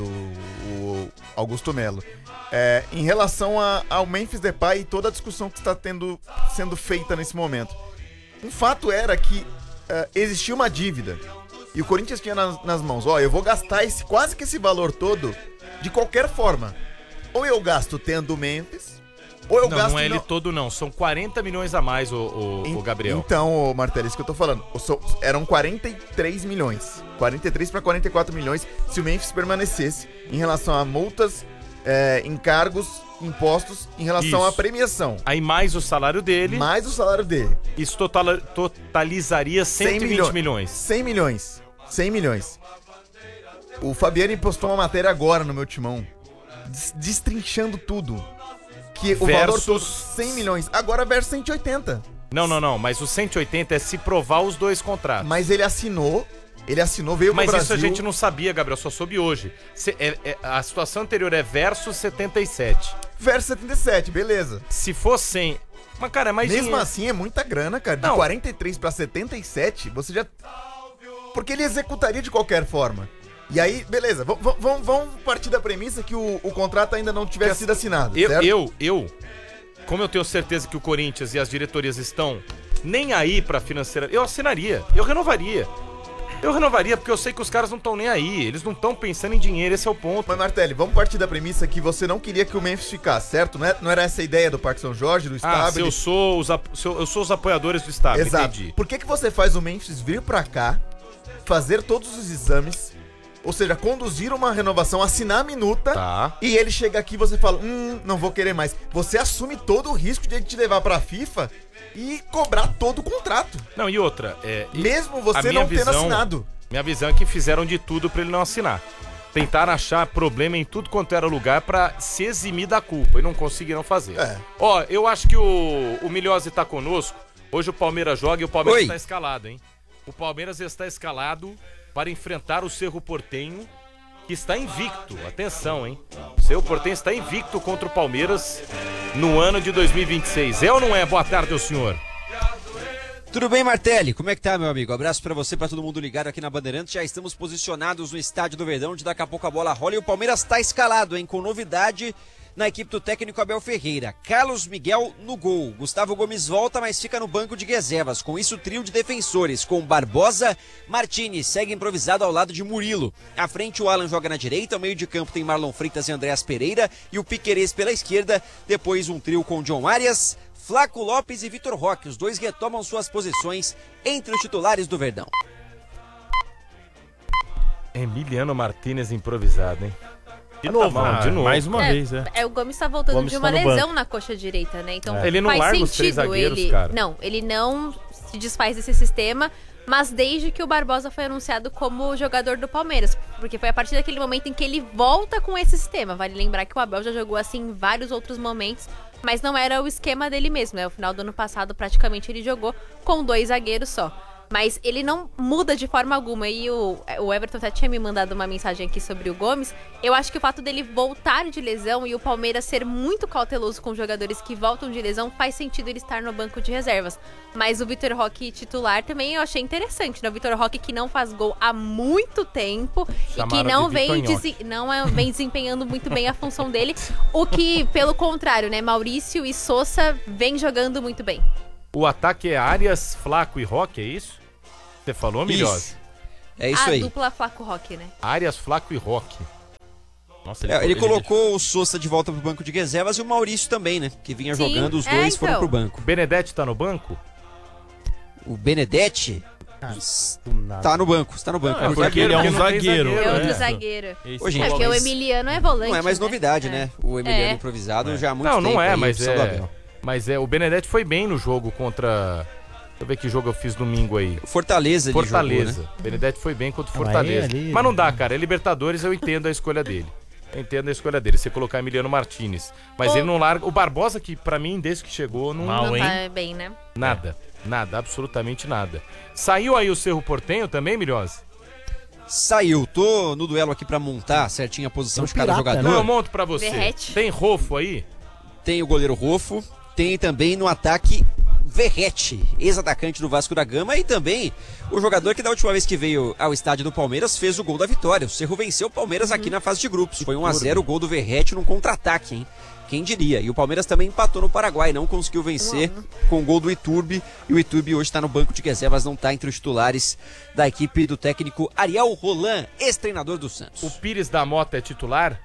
o Augusto Melo. É, em relação a, ao Memphis Depay e toda a discussão que está tendo, sendo feita nesse momento, um fato era que uh, existia uma dívida. E o Corinthians tinha nas, nas mãos, ó, eu vou gastar esse, quase que esse valor todo de qualquer forma. Ou eu gasto tendo o Memphis, ou eu não, gasto... não é ele não... todo não, são quarenta milhões a mais, o, o, en, o Gabriel. Então, ô Martelo, isso que eu tô falando, so, eram quarenta e três milhões, quarenta e três para quarenta e quatro milhões se o Memphis permanecesse em relação a multas, é, encargos, impostos, em relação Isso. à premiação. Aí mais o salário dele, Mais o salário dele. isso total, totalizaria cento e vinte milhões. cem milhões. cem milhões. O Fabiani postou uma matéria agora no meu timão, des- destrinchando tudo. Que o valor Versus- todo, cem milhões. Agora versus cento e oitenta. Não, não, não, mas o cento e oitenta é se provar os dois contratos. Mas ele assinou, ele assinou, veio pro Mas Brasil. isso a gente não sabia, Gabriel, só soube hoje. Se- é- é- a situação anterior é versus setenta e sete. Versus setenta e sete, beleza. Se for cem... Mas, cara, é mais Mesmo dinheiro. assim, é muita grana, cara. De Não. quarenta e três pra setenta e sete, você já... Porque ele executaria de qualquer forma. E aí, beleza, v- v- vamos vamos partir da premissa que o, o contrato ainda não tivesse sido assinado, Eu, certo? eu, eu, como eu tenho certeza que o Corinthians e as diretorias estão nem aí pra financeira, eu assinaria, eu renovaria. Eu renovaria porque eu sei que os caras não estão nem aí, eles não estão pensando em dinheiro, esse é o ponto. Mas, Martelli, vamos partir da premissa que você não queria que o Memphis ficasse, certo? Não, é- não era essa a ideia do Parque São Jorge, do Ah, estádio? se eu sou os, ap- se eu, eu sou os apoiadores do estádio, Exato. entendi. Por que, que você faz o Memphis vir pra cá, fazer todos os exames, ou seja, conduzir uma renovação, assinar a minuta, Tá. e ele chega aqui e você fala, hum, não vou querer mais. Você assume todo o risco de ele te levar pra FIFA e cobrar todo o contrato. Não, e outra, é... e- Mesmo a você minha não tendo visão- assinado. Minha visão é que fizeram de tudo pra ele não assinar. Tentaram achar problema em tudo quanto era lugar pra se eximir da culpa e não conseguiram fazer. É. Ó, eu acho que o, o Milhose tá conosco. Hoje o Palmeiras joga e o Palmeiras Oi. está escalado, hein? O Palmeiras está escalado para enfrentar o Cerro Porteño, que está invicto. Atenção, hein? O Cerro Porteño está invicto contra o Palmeiras no ano de dois mil e vinte e seis. É ou não é? Boa tarde, ao senhor. Tudo bem, Martelli? Como é que tá, meu amigo? Abraço pra você, pra todo mundo ligado aqui na Bandeirantes. Já estamos posicionados no estádio do Verdão, onde daqui a pouco a bola rola e o Palmeiras tá escalado, hein? Com novidade na equipe do técnico Abel Ferreira. Carlos Miguel no gol. Gustavo Gomes volta, mas fica no banco de reservas. Com isso, trio de defensores, com Barbosa, Martini segue improvisado ao lado de Murilo. À frente, o Alan joga na direita, ao meio de campo tem Marlon Freitas e Andréas Pereira e o Piquerez pela esquerda. Depois, um trio com John Arias, Flaco Lopes e Vitor Roque. Os dois retomam suas posições entre os titulares do Verdão. Emiliano Martínez improvisado, hein? De novo, tá bom, ah, de novo. mais uma É, vez, é. é, o Gomes tá voltando Gomes de uma tá no lesão banco. na coxa direita, né? Então Ele não faz larga sentido os três zagueiros, ele. cara. Não, ele não se desfaz desse sistema, mas desde que o Barbosa foi anunciado como jogador do Palmeiras. Porque foi a partir daquele momento em que ele volta com esse sistema. Vale lembrar que o Abel já jogou assim em vários outros momentos, mas não era o esquema dele mesmo, né? No final do ano passado, praticamente, ele jogou com dois zagueiros só. Mas ele não muda de forma alguma. E o, o Everton até tinha me mandado uma mensagem aqui sobre o Gomes. Eu acho que o fato dele voltar de lesão e o Palmeiras ser muito cauteloso com jogadores que voltam de lesão faz sentido ele estar no banco de reservas. Mas o Vitor Roque titular também eu achei interessante, né? O Vitor Roque que não faz gol há muito tempo Chamaram e que não de vem, Vitonhoque. dese- não é- vem desempenhando muito bem a função dele. O que, pelo contrário, né? Maurício e Sousa vem jogando muito bem. O ataque é Arias, Flaco e Roque, é isso? Você falou, Milhose? É isso a aí. dupla Flaco Rock, né? Arias, Flaco e Roque. Nossa, É, ele colocou o Sousa de volta pro banco de reservas e o Maurício também, né? Que vinha Sim, jogando, os é, dois então. foram pro banco. O Benedetti tá no banco? O Benedetti Do nada. tá no banco, está no banco. Não, é É porque ele é um Porque não tem zagueiro. zagueiro, É outro né? zagueiro. Esse Ô, gente, É porque o mas Emiliano é volante. Não é mais né? novidade, É. né? O Emiliano É. improvisado já há muito Não, tempo. não é, aí, mas opção do é. Abel. Mas é, o Benedetti foi bem no jogo contra. Deixa eu ver que jogo eu fiz domingo aí. Fortaleza ele Fortaleza. jogou, né? Benedetti foi bem contra o Ah, mas Fortaleza. aí, ali- Mas não dá, cara. É Libertadores, eu entendo a escolha dele. Eu entendo a escolha dele, você colocar Emiliano Martinez. Mas Ô. ele não larga. O Barbosa, que pra mim, desde que chegou, não. Mal, Não hein? tá bem, né? Nada. Nada, absolutamente nada. Saiu aí o Cerro Portenho também, Milhose? Saiu, tô no duelo aqui pra montar certinho a posição É um de cada pirata, Então jogador. eu monto pra você. Verrete. Tem Rofo aí? Tem o goleiro Rofo, tem também no ataque Verrete, ex-atacante do Vasco da Gama, e também o jogador que da última vez que veio ao estádio do Palmeiras fez o gol da vitória. O Cerro venceu o Palmeiras aqui na fase de grupos. Foi um a zero o gol do Verrete num contra-ataque, hein? Quem diria? E o Palmeiras também empatou no Paraguai, não conseguiu vencer com o gol do Iturbe. E o Iturbe hoje está no banco de reservas, não está entre os titulares da equipe do técnico Ariel Roland, ex-treinador do Santos. O Pires da Mota é titular?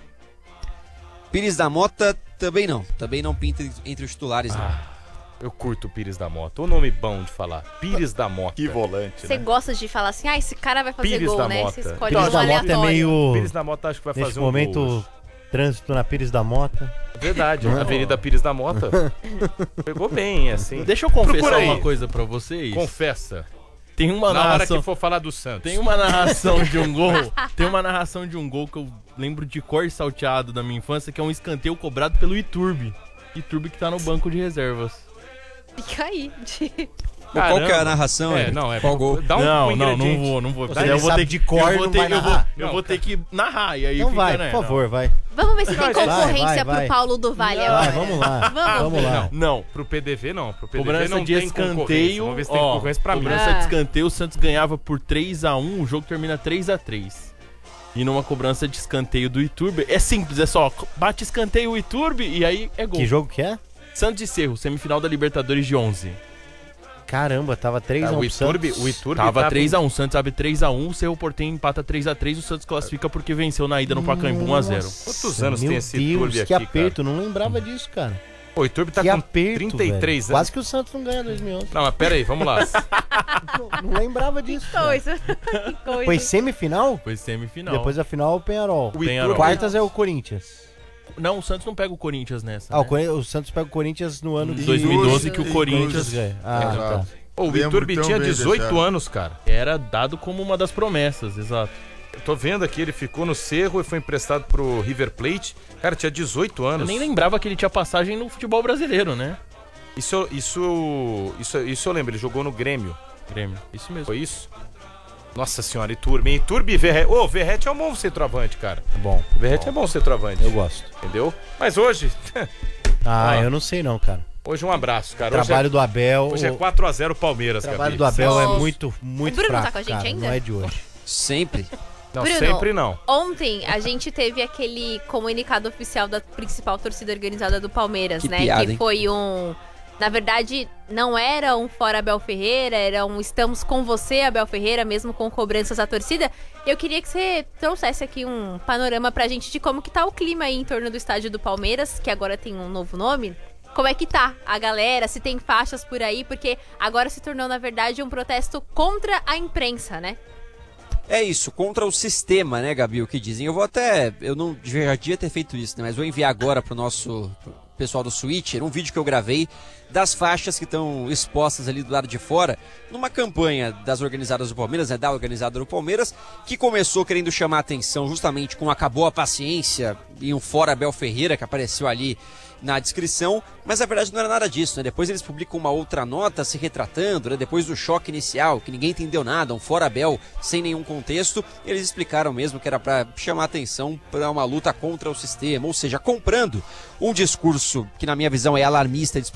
Pires da Mota também não, também não pinta entre os titulares, não. Eu curto o Pires da Mota. O nome bom de falar. Pires da Mota. Que volante, Você né? gosta de falar assim, ah, esse cara vai fazer Pires gol, da né? Mota. Você escolhe Pires um da Mota é aleatório. meio. Pires da Mota acho que vai Neste fazer um momento, gol hoje. trânsito na Pires da Mota. Verdade, Avenida Pires da Mota. Pegou bem, assim. Deixa eu confessar Procura aí. uma coisa pra vocês. Confessa. Tem uma Na hora narração. que for falar do Santos. Tem uma narração de um gol. Tem uma narração de um gol que eu lembro de cor salteado da minha infância, que é um escanteio cobrado pelo Iturbe. Iturbe que tá no banco de reservas. Fica aí. Qual que é a Caramba. narração? É, hein? não, é. Qual gol? Dá um, não, um não, não ingrediente. vou, não vou. Você Daí não eu vou sabe ter de que- cor, eu vou não ter, vai eu vou, narrar. eu Não, vou ter que narrar e aí Então fica, vai, né? por favor, vai. Vamos ver se tem Vai, concorrência vai, vai. pro Paulo do Vale Vai, agora. vamos lá. Vamos. Vamos lá. Não, Pro P D V não. Pro P D V cobrança não de tem concorrência. escanteio. Vamos ver se tem Ó, concorrência pra mim. cobrança Ah. de escanteio, o Santos ganhava por três a um, o jogo termina três a três. E numa cobrança de escanteio do Iturbe, é simples, é só bate escanteio o Iturbe e aí é gol. Que jogo que é? Santos e Cerro, semifinal da Libertadores de onze. Caramba, tava três a Ah, um o pro Iturbe, Santos. o Iturbe Tava tá três a um, Santos abre três a um, o Cerro Porteño empata três a três, o Santos classifica porque venceu na ida no Pacaembu um a zero. Quantos anos Meu tem esse Deus, Iturbe que aqui, aperto, não lembrava disso, cara. Pô, o Iturbe tá que com aperto, trinta e três velho. anos. Quase que o Santos não ganha em dois mil e onze. Não, mas pera aí, vamos lá. não, não lembrava disso. cara. Coisa. Que coisa. Foi semifinal? Foi semifinal. Depois da final, o Penharol. O Penharol. Iturbe, Quartas é o Corinthians. Não, o Santos não pega o Corinthians nessa. Ah, o, né? Corin- o Santos pega o Corinthians no ano Em de dois mil e doze Isso, que o isso. Corinthians ganha. Ah, Exato. tá. Pô, o Lembro Iturbe tão tinha bem dezoito desse ano. anos, cara. era dado como uma das promessas, exato. Eu tô vendo aqui, ele ficou no Cerro e foi emprestado pro River Plate. Cara, tinha dezoito anos. Eu nem lembrava que ele tinha passagem no futebol brasileiro, né? Isso, eu- isso, isso, isso eu lembro, ele jogou no Grêmio. Grêmio. Isso mesmo. Foi isso? Nossa senhora, Iturbe. hein? Iturbe e Verrete. Ô, o Verrete é um bom centroavante, cara. Bom, O Verrete é bom centroavante. eu gosto. Entendeu? Mas hoje, Ah, Ah. eu não sei não, cara. hoje um abraço, O cara. Hoje trabalho é, do Abel. hoje é o quatro a zero Palmeiras, trabalho Gabi. do Abel é Ô, muito, muito o Bruno fraco, tá com a gente cara. ainda? Não é de hoje. Sempre. Não, Bruno, sempre não. Ontem a gente teve aquele comunicado oficial da principal torcida organizada do Palmeiras, Que né? piada, que hein? foi um. Na verdade, não era um fora Abel Ferreira, era um estamos com você, Abel Ferreira, mesmo com cobranças à torcida. Eu queria que você trouxesse aqui um panorama pra gente de como que tá o clima aí em torno do estádio do Palmeiras, que agora tem um novo nome. Como é que tá a galera, se tem faixas por aí, porque agora se tornou, na verdade, um protesto contra a imprensa, né? É isso, contra o sistema, né, Gabi, o que dizem. Eu vou até, eu não já devia ter feito isso, né, mas vou enviar agora pro nosso pro pessoal do Switcher um vídeo que eu gravei das faixas que estão expostas ali do lado de fora, numa campanha das organizadas do Palmeiras, né, da organizada do Palmeiras, que começou querendo chamar a atenção justamente com Acabou a Paciência e um Fora Abel Ferreira, que apareceu ali na descrição, mas na verdade não era nada disso, né? Depois eles publicam uma outra nota se retratando, né? Depois do choque inicial, que ninguém entendeu nada, um fora Abel sem nenhum contexto, eles explicaram mesmo que era para chamar atenção para uma luta contra o sistema, ou seja, comprando um discurso que na minha visão é alarmista, desproporcional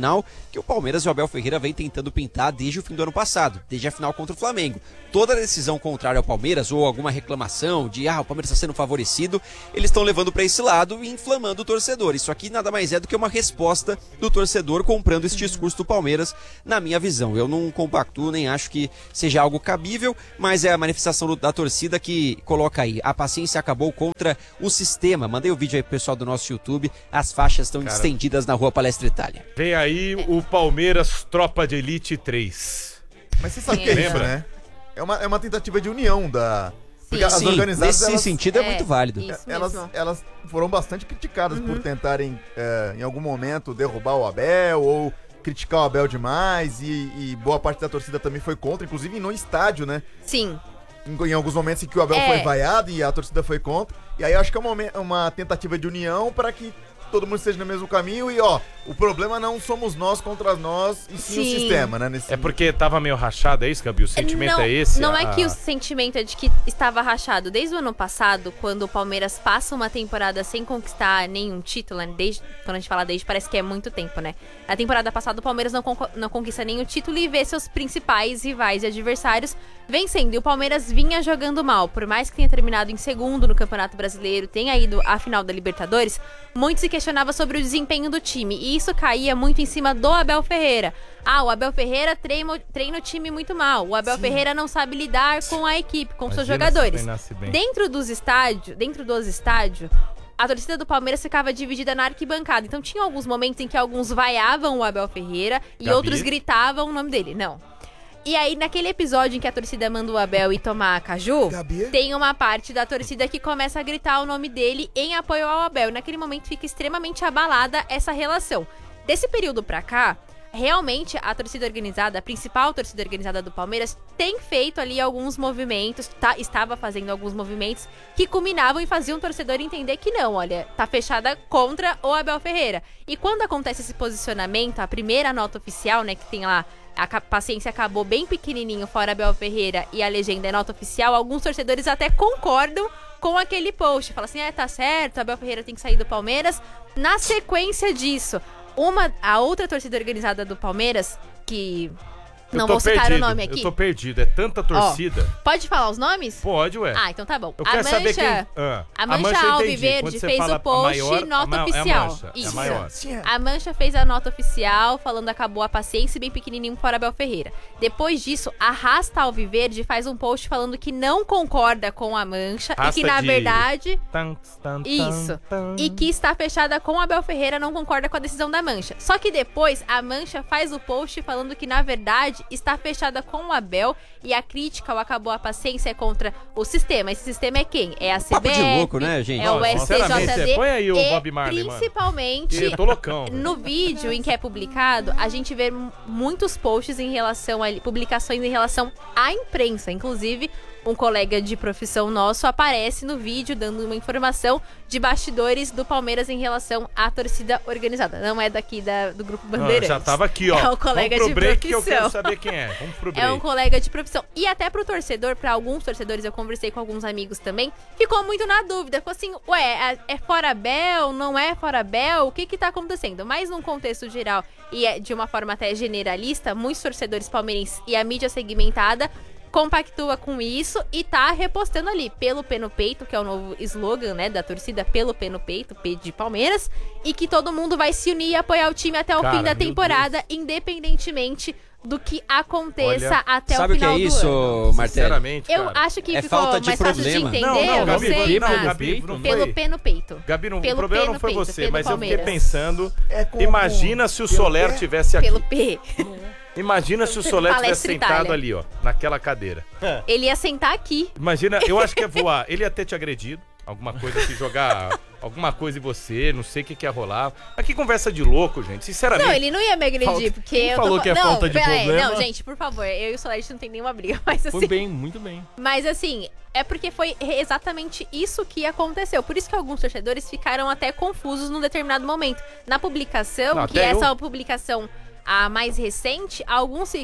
tradicional que o Palmeiras e o Abel Ferreira vem tentando pintar desde o fim do ano passado, desde a final contra o Flamengo. Toda decisão contrária ao Palmeiras ou alguma reclamação de ah, o Palmeiras está sendo favorecido, eles estão levando para esse lado e inflamando o torcedor. Isso aqui nada mais é do que uma resposta do torcedor comprando esse discurso do Palmeiras, na minha visão. Eu não compactuo, nem acho que seja algo cabível, mas é a manifestação do, da torcida que coloca aí, a paciência acabou contra o sistema. Mandei o vídeo aí pro pessoal do nosso YouTube, as faixas estão Cara, estendidas na rua Palestra Itália. Vem aí o Palmeiras Tropa de Elite três. Mas você sabe o que é isso, Lembra? né? É uma, é uma tentativa de união da... Porque as Sim, organizadas, nesse elas, sentido é, É, muito válido. isso. elas, mesmo. elas foram bastante criticadas por tentarem, é, em algum momento, derrubar o Abel ou criticar o Abel demais, e, e boa parte da torcida também foi contra, inclusive no estádio, né? Sim. Em, em alguns momentos em que o Abel É. foi vaiado e a torcida foi contra. E aí eu acho que é uma, uma tentativa de união para que todo mundo esteja no mesmo caminho e, ó, o problema não somos nós contra nós, e sim, Sim. o sistema, né? Nesse... É porque tava meio rachado, é isso, Gabi? O sentimento não, é esse? Não é Ah, que o sentimento é de que estava rachado. Desde o ano passado, quando o Palmeiras passa uma temporada sem conquistar nenhum título, né? Desde, quando a gente fala desde, parece que é muito tempo, né? A temporada passada, o Palmeiras não, con- não conquista nenhum título e vê seus principais rivais e adversários vencendo. E o Palmeiras vinha jogando mal. Por mais que tenha terminado em segundo no Campeonato Brasileiro, tenha ido à final da Libertadores, muito se questionava sobre o desempenho do time. E isso caía muito em cima do Abel Ferreira. Ah, o Abel Ferreira treina, treina o time muito mal. O Abel Ferreira não sabe lidar com a equipe, com seus imagina se jogadores. treinasse bem. Dentro dos estádios, dentro dos estádios, a torcida do Palmeiras ficava dividida na arquibancada. Então tinha alguns momentos em que alguns vaiavam o Abel Ferreira e Gabi? outros gritavam o nome dele. Não. E aí, naquele episódio em que a torcida manda o Abel ir tomar caju, Gabi? tem uma parte da torcida que começa a gritar o nome dele em apoio ao Abel. E naquele momento fica extremamente abalada essa relação. Desse período pra cá, realmente a torcida organizada, a principal torcida organizada do Palmeiras, tem feito ali alguns movimentos, tá, estava fazendo alguns movimentos que culminavam e faziam o torcedor entender que não, olha, tá fechada contra o Abel Ferreira. E quando acontece esse posicionamento, a primeira nota oficial, né, que tem lá, a ca- paciência acabou bem pequenininho, fora Abel Ferreira, e a legenda é nota oficial, alguns torcedores até concordam com aquele post. Fala assim, é, tá certo, Abel Ferreira tem que sair do Palmeiras. Na sequência disso, uma, a outra torcida organizada do Palmeiras, que eu não tô vou citar perdido, o nome aqui. Eu tô perdido, é tanta torcida. Pode falar os nomes? Pode, ué. Ah, então tá bom. Eu a quero mancha, saber quem... Ah, a Mancha eu entendi. Alviverde Quando você fez fala o post a maior, nota a ma- oficial. É a mancha, é a Isso. maior. A Mancha fez a nota oficial, falando acabou a paciência e bem pequenininho fora Abel Ferreira. Depois disso, a Rasta Alviverde faz um post falando que não concorda com a Mancha Rasta e que, na de- verdade... Tan, tan, tan, Isso. tan. E que está fechada com o Abel Ferreira, não concorda com a decisão da Mancha. Só que depois, a Mancha faz o post falando que, na verdade, está fechada com o Abel e a crítica ao acabou a paciência é contra o sistema. Esse sistema é quem? É a C B F, Papo de louco, né, gente? é o Não, S T J sinceramente, D põe aí o e Bob Marley, mano. principalmente... Eu tô loucão. velho. No vídeo em que é publicado, a gente vê m- muitos posts em relação a publicações em relação à imprensa. Inclusive, um colega de profissão nosso aparece no vídeo dando uma informação de bastidores do Palmeiras em relação à torcida organizada. Não é daqui da- do Grupo Não, eu Bandeirantes. já tava aqui, ó. É um colega Vamos pro de break que eu profissão. quero saber quem é. Vamos pro break. É um colega de profissão. E até pro torcedor, pra alguns torcedores, eu conversei com alguns amigos também, ficou muito na dúvida. Ficou assim, ué, é, é fora Abel? Não é fora Abel? O que que tá acontecendo? Mas num contexto geral, e é de uma forma até generalista, muitos torcedores palmeirenses e a mídia segmentada compactua com isso e tá repostando ali, pelo pé no peito, que é o novo slogan, né, da torcida, pelo pé no peito, P de Palmeiras, e que todo mundo vai se unir e apoiar o time até o Cara, fim da meu temporada, independentemente do que aconteça Olha, até Sabe o o que final é do isso, ano. Martelli? Sinceramente, Eu cara. acho que É ficou falta de mais fácil de problema. entender, Não, não, eu Gabi, sei, não, mas Gabi, não foi. pelo pé no peito. Gabi, não, Pelo o problema pé não no foi peito, você, pelo mas eu fiquei Palmeiras. pensando, É com- imagina com- se o pelo Soler pé? tivesse aqui. Pelo P. Imagina se o Pelo Soler tivesse Palestra sentado Itália. ali, ó, naquela cadeira. Ele ia sentar aqui. Imagina, eu acho que ia voar. Ele ia ter te agredido. Alguma coisa que jogar alguma coisa em você, não sei o que, que ia rolar. Mas que conversa de louco, gente. Sinceramente. Não, ele não ia me agredir, Falta- porque Quem eu falou tô... que é não, falta de pera aí, problema? Não, gente, por favor, eu e o Soler, a gente não tem nenhuma briga, mas assim... Foi bem, muito bem. Mas assim, é porque foi exatamente isso que aconteceu. Por isso que alguns torcedores ficaram até confusos num determinado momento. Na publicação, Não, que até essa eu- publicação a mais recente, alguns ficam,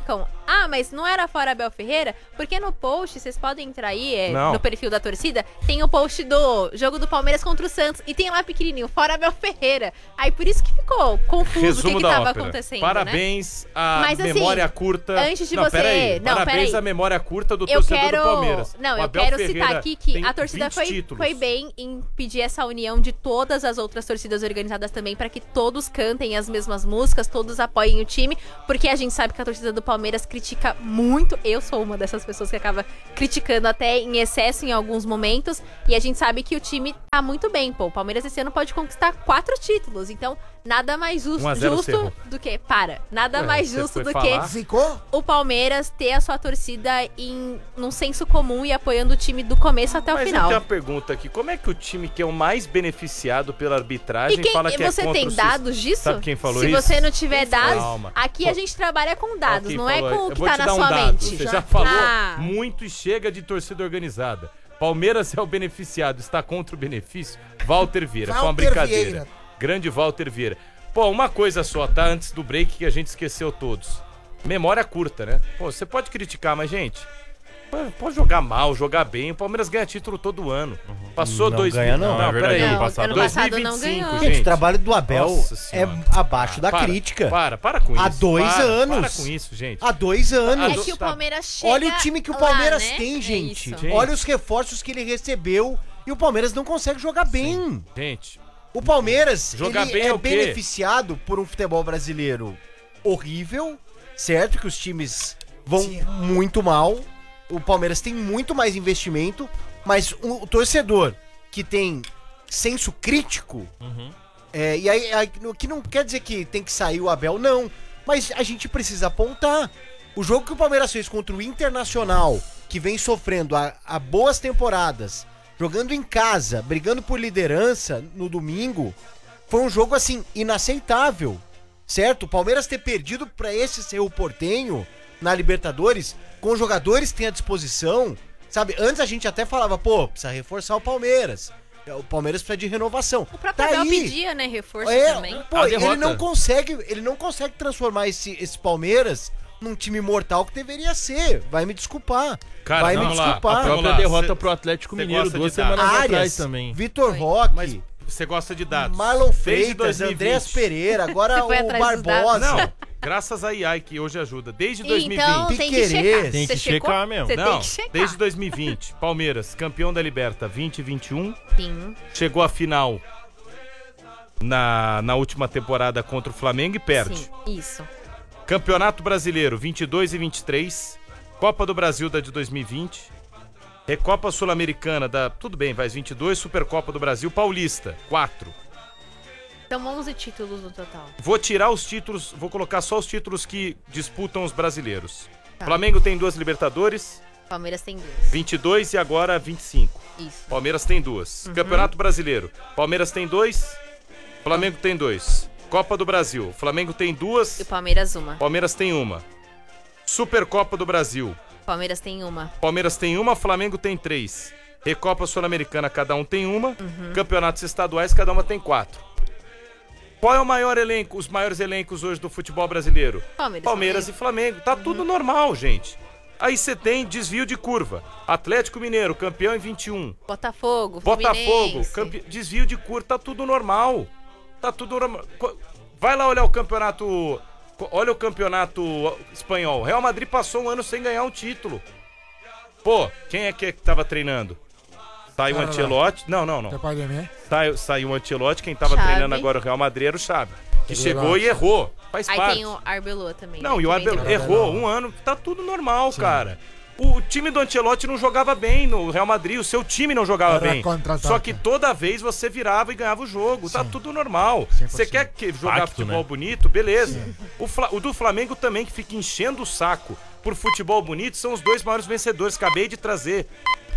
ah, mas não era fora Abel Ferreira? Porque no post, vocês podem entrar aí, é, Não. no perfil da torcida, tem o post do jogo do Palmeiras contra o Santos, e tem lá pequenininho, fora Abel Ferreira. Aí por isso que ficou confuso Resumo o que, que da tava ópera. acontecendo, Parabéns à Mas, assim, memória curta. antes de não, você- Peraí. não, Parabéns peraí. à memória curta do Eu torcedor quero. do Palmeiras. Não, O eu Abel quero Ferreira citar aqui que tem a torcida vinte foi, títulos. foi bem em pedir essa união de todas as outras torcidas organizadas também, pra que todos cantem as mesmas músicas, todos apoiem o time, porque a gente sabe que a torcida do Palmeiras critica muito. Eu sou uma dessas pessoas que acaba criticando até em excesso em alguns momentos, e a gente sabe que o time tá muito bem, pô. O Palmeiras esse ano pode conquistar quatro títulos, então nada mais justo, um a zero justo Cerro. do que. Para. Nada Ué, mais você justo foi do falar? que Zicou? o Palmeiras ter a sua torcida em num senso comum e apoiando o time do começo até o Mas final. eu tenho uma pergunta aqui. Como é que o time que é o mais beneficiado pela arbitragem E quem, fala que você é contra tem o dados sis- disso? Sabe quem falou Se isso? você não tiver dados, Calma. aqui a gente trabalha com dados, Quem não é falou? com o Eu que vou tá te na dar um sua dado. mente. Você já falou Ah. muito e chega de torcida organizada. Palmeiras é o beneficiado, está contra o benefício. Walter Vieira, foi uma Walter brincadeira. Vieira. Grande Walter Vieira. Pô, uma coisa só, tá? Antes do break que a gente esqueceu todos. Memória curta, né? Pô, você pode criticar, mas, gente, pode jogar mal, jogar bem. O Palmeiras ganha título todo ano. Passou Não dois ganha, não. É verdade, peraí. ano passado ano não. passado não dois mil e vinte e cinco, ganhou. Gente, gente. o trabalho do Abel Nossa é Senhora. abaixo da Para, crítica. Para, para com isso. Há dois Para, anos. Para com isso, gente. Há dois anos. É que o Palmeiras chega Olha o time que o lá, Palmeiras né? tem, É gente. isso. Gente. Olha os reforços que ele recebeu e o Palmeiras não consegue jogar bem. Gente, O Palmeiras Jogar ele bem é é o quê? beneficiado por um futebol brasileiro horrível, certo? Que os times vão muito mal. O Palmeiras tem muito mais investimento, mas o, o torcedor que tem senso crítico, é, e aí, aí, o que não quer dizer que tem que sair o Abel, não. Mas a gente precisa apontar. O jogo que o Palmeiras fez contra o Internacional, que vem sofrendo há, há boas temporadas, jogando em casa, brigando por liderança no domingo, foi um jogo, assim, inaceitável, certo? O Palmeiras ter perdido pra esse Cerro Porteño na Libertadores, com jogadores que tem à disposição, sabe? Antes a gente até falava, pô, precisa reforçar o Palmeiras. O Palmeiras precisa de renovação. O próprio Tá Abel aí. pedia, né, reforço É, também. pô, A ele derrota. não consegue, ele não consegue transformar esse, esse Palmeiras num time mortal que deveria ser. Vai me desculpar. Cara, Vai me vamos lá. desculpar. A Vamos própria lá, derrota cê- pro Atlético cê Mineiro gosta duas de dados. semanas atrás Arias, também. Vitor Foi. Roque, mas você gosta de dados. Marlon Desde Freitas, dois mil e vinte. Andrés Pereira, agora Você o foi atrás dos Barbosa. Não, graças a I A que hoje ajuda. Desde dois mil e vinte. Então tem que Piquerez. checar. Tem que Você checou? checar mesmo. Você Não, tem que checar. desde dois mil e vinte. Palmeiras, campeão da Liberta vinte e vinte e um. Sim. Chegou à final na, na última temporada contra o Flamengo e perde. Sim, isso. Campeonato Brasileiro vinte e dois e vinte e três. Copa do Brasil da de dois mil e vinte. Recopa Sul-Americana da. Tudo bem, vai vinte e dois. Supercopa do Brasil Paulista, quatro. Então onze títulos no total. Vou tirar os títulos, vou colocar só os títulos que disputam os brasileiros. Tá. Flamengo tem duas Libertadores, Palmeiras tem dois. vinte e dois e agora vinte e cinco. Isso. Palmeiras tem duas. Uhum. Campeonato Brasileiro. Palmeiras tem dois. Flamengo tem dois. Copa do Brasil. Flamengo tem duas. E o Palmeiras uma. Palmeiras tem uma. Supercopa do Brasil. Palmeiras tem uma. Palmeiras tem uma, Flamengo tem três. Recopa Sul-Americana, cada um tem uma. Uhum. Campeonatos estaduais, cada uma tem quatro. Qual é o maior elenco, os maiores elencos hoje do futebol brasileiro? Palmeiras. Palmeiras e Flamengo. Tá tudo normal, gente. Aí você tem desvio de curva. Atlético Mineiro, campeão em vinte e um. Botafogo. Botafogo, Fluminense. campe... desvio de curva, tá tudo normal. Tá tudo normal. Co- Vai lá olhar o campeonato. co- Olha o campeonato espanhol. Real Madrid passou um ano sem ganhar um título. Pô, quem é que tava treinando? Saiu o Cara, Ancelotti. Não, não, não. Você pode ver? Saiu, saiu o Ancelotti, quem tava Xavi. treinando agora o Real Madrid era o Xavi. Que Chegou chegou lá. e errou. Faz Aí parte. tem o Arbeloa também. Não, né, e o que vem Abel depois. errou um ano, tá tudo normal, cara. O time do Ancelotti não jogava bem no Real Madrid, o seu time não jogava Era bem. contra-ataque. Só que toda vez você virava e ganhava o jogo, tá Sim. tudo normal. cem por Você cento. quer que jogar Pacto, futebol né? bonito? Beleza. O, Fla- o do Flamengo também, que fica enchendo o saco por futebol bonito, são os dois maiores vencedores, acabei de trazer.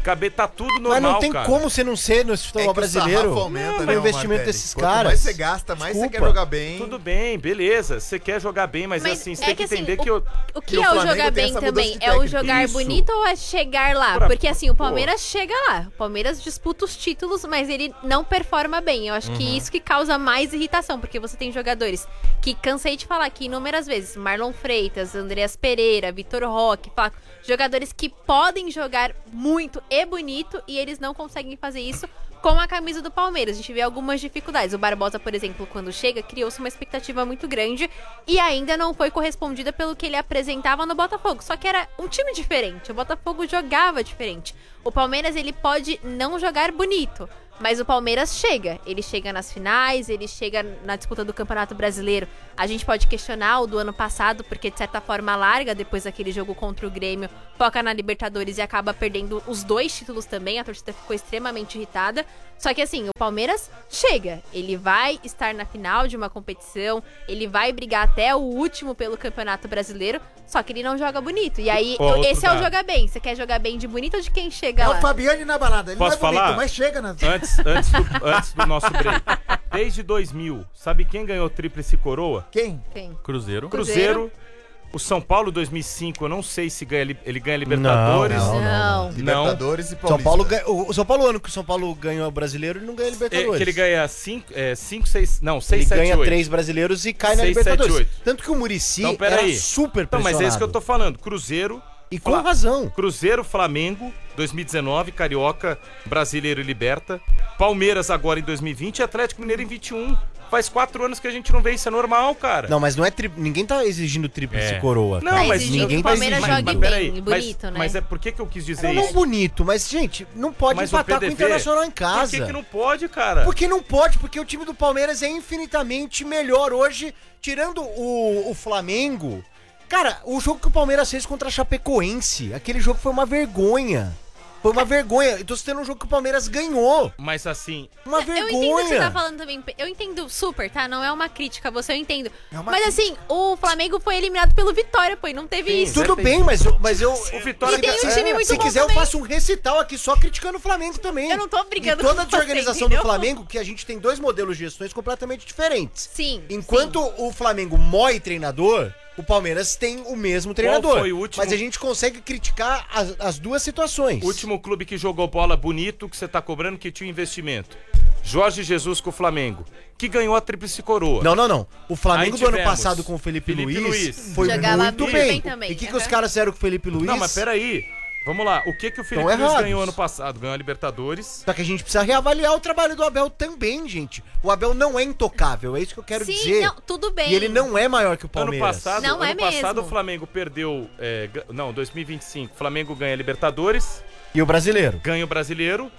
Caber, tá tudo normal, Mas não tem cara. como você não ser no futebol É que o brasileiro. sarrafo aumenta, Não, né, o investimento Martelli? desses Quanto caras. mais você gasta, mais Desculpa. você quer jogar bem. Tudo bem, beleza. Você quer jogar bem, mas, Mas assim, você é tem que, que, assim, entender o- que eu... O que E o é o Flamengo jogar tem bem essa mudança também? de É o técnico. jogar Isso. bonito ou é chegar lá? Pra- Porque assim, o Pô. Palmeiras chega lá. O Palmeiras disputa os títulos, mas ele não performa bem. Eu acho Uhum. que isso que causa mais irritação, porque você tem jogadores que cansei de falar aqui inúmeras vezes. Marlon Freitas, Andreas Pereira, Vitor Roque, Flaco. Jogadores que podem jogar muito e bonito e eles não conseguem fazer isso com a camisa do Palmeiras. A gente vê algumas dificuldades. O Barbosa, por exemplo, quando chega, criou-se uma expectativa muito grande e ainda não foi correspondida pelo que ele apresentava no Botafogo. Só que era um time diferente. O Botafogo jogava diferente. O Palmeiras, ele pode não jogar bonito, mas o Palmeiras chega. Ele chega nas finais, ele chega na disputa do Campeonato Brasileiro. A gente pode questionar o do ano passado, porque de certa forma larga depois daquele jogo contra o Grêmio, foca na Libertadores e acaba perdendo os dois títulos também. A torcida ficou extremamente irritada. Só que assim, o Palmeiras chega. Ele vai estar na final de uma competição, ele vai brigar até o último pelo Campeonato Brasileiro, só que ele não joga bonito. E aí, Ó, outro esse é o dado. jogar bem. Você quer jogar bem de bonito ou de quem chega É lá? o Fabiane na balada. Ele Posso não é bonito, falar? mas chega na... Antes, antes, do, antes do nosso break. Desde dois mil, sabe quem ganhou tríplice coroa? Quem? Quem? Cruzeiro. Cruzeiro. O São Paulo dois mil e cinco, eu não sei se ganha, li- ele ganha Libertadores. Não, Não. Libertadores e Paulista. São Paulo ganha, o o São Paulo, ano que o São Paulo ganhou o brasileiro, ele não ganha É, Libertadores. que ele ganha cinco, seis, não, seis, Ele sete, ganha oito. três brasileiros e cai na Seis, Libertadores. sete, oito. Tanto que o Muricy Então, pera era aí. super Então, pressionado. mas é isso que eu tô falando. Cruzeiro. E com Fla- razão. Cruzeiro, Flamengo, dois mil e dezenove, Carioca, Brasileiro e Liberta. Palmeiras agora em dois mil e vinte e Atlético Mineiro em vinte e um. Faz quatro anos que a gente não vê isso, é normal, cara. Não, mas não é tri... ninguém tá exigindo tríplice É. coroa. Não, Tá mas exigindo ninguém que o vai Palmeiras exigir. jogue mas bem peraí, e mas, bonito, né? mas é por que que eu quis dizer Não, não isso? bonito, mas, gente, não pode Mas o empatar P D com o V, Internacional em Por casa. que que não pode, cara? Porque não pode, porque o time do Palmeiras é infinitamente melhor hoje, tirando o, o Flamengo. Cara, o jogo que o Palmeiras fez contra a Chapecoense, aquele jogo foi uma vergonha. Foi uma vergonha. Eu tô citando um jogo que o Palmeiras ganhou. Mas assim, Uma Eu entendo o que você vergonha. tá falando também. Eu entendo super, tá? Não é uma crítica a você, eu entendo. É uma Mas assim, o Flamengo foi eliminado pelo Vitória, pô, e não teve Sim, isso. Tudo Zé, bem, tem- mas eu, mas eu. o Vitória... E tem um é, time muito Se bom quiser, também. eu faço um recital aqui só criticando o Flamengo também. Eu não tô brigando E toda a com você, desorganização do entendeu? Flamengo, que a gente tem dois modelos de gestões completamente diferentes. Sim. Enquanto o Flamengo mói treinador, o Palmeiras tem o mesmo treinador. foi o último- Mas a gente consegue criticar as, as duas situações. O último clube que jogou bola bonito, que você tá cobrando, que tinha investimento. Jorge Jesus com o Flamengo, que ganhou a tríplice coroa. Não, não, não. O Flamengo Aí do ano tivemos passado com o Felipe, Felipe Luiz, Luiz. foi Jogava muito muito bem. bem também, E o que, que aham. os caras fizeram com o Felipe Luiz? Não, mas peraí. Vamos lá. O que que o Felipe Tão Luiz errados. ganhou ano passado? Ganhou a Libertadores. Só que a gente precisa reavaliar o trabalho do Abel também, gente. O Abel não é intocável, é isso que eu quero Sim, dizer. não, tudo bem. E ele não é maior que o Ano Palmeiras. passado, Não ano é passado mesmo. o Flamengo perdeu... é, ga- não, dois mil e vinte e cinco. O Flamengo ganha a Libertadores, E o brasileiro. ganha o Brasileiro.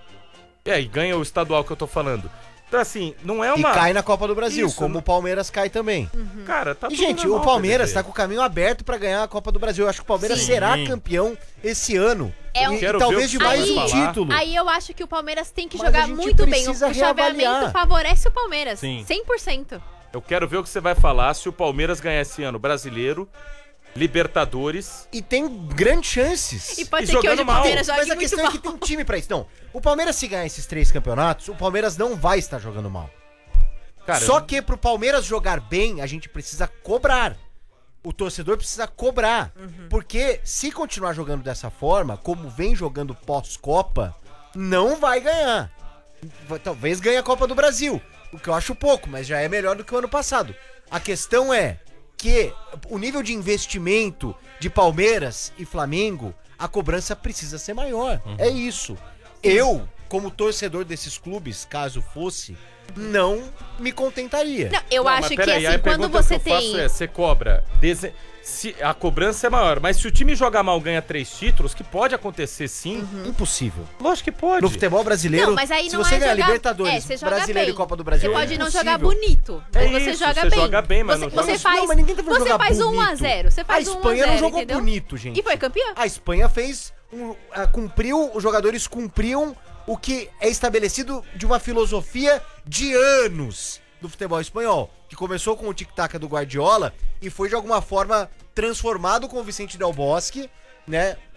É, e ganha o estadual que eu tô falando. Então, assim, não é uma... E cai na Copa do Brasil, Isso, como não- o Palmeiras cai também. Cara, tá E, tudo gente, normal, o Palmeiras P D V. tá com o caminho aberto pra ganhar a Copa do Brasil. Eu acho que o Palmeiras Sim. será campeão esse ano. É um- E, Quero e ver talvez o de que mais você um vai falar. título. Aí eu acho que o Palmeiras tem que Mas a jogar gente muito bem. O, precisa o chaveamento reavaliar. favorece o Palmeiras. Sim. cem por cento. Eu quero ver o que você vai falar se o Palmeiras ganhar esse ano Brasileiro, Libertadores. E tem grandes chances. E pode E ser que hoje jogando o mal. Palmeiras Mas jogue a muito questão mal. é que tem time pra isso. Não, o Palmeiras se ganhar esses três campeonatos, o Palmeiras não vai estar jogando mal. Cara, Só que pro Palmeiras jogar bem, a gente precisa cobrar. O torcedor precisa cobrar. Uhum. Porque se continuar jogando dessa forma, como vem jogando pós-Copa, não vai ganhar. Vai- Talvez ganhe a Copa do Brasil. O que eu acho pouco, mas já é melhor do que o ano passado. A questão é que o nível de investimento de Palmeiras e Flamengo, a cobrança precisa ser maior. É isso. Eu, como torcedor desses clubes, caso fosse, não me contentaria. Não, eu Não, acho mas que peraí, aí assim, a quando pergunta você que eu faço tem. é, você cobra, deze- se a cobrança é maior, mas se o time jogar mal ganha três títulos, que pode acontecer sim, Impossível. lógico que pode. No futebol brasileiro, Não, mas aí se não você é ganhar jogar- Libertadores, é, você joga Brasileiro bem. e Copa do Brasil, Você pode é não impossível. jogar bonito, É mas você isso, joga você bem. joga bem, mas você, não joga- você Não, faz, mas ninguém tá falando você jogar faz um a bonito. zero. Você faz A um Espanha a zero, não jogou entendeu? bonito, gente. E foi campeã? A Espanha fez um, ah, cumpriu, os jogadores cumpriam o que é estabelecido de uma filosofia de anos do futebol espanhol, que começou com o tic-tac do Guardiola e foi de alguma forma transformado com o Vicente Del Bosque, né?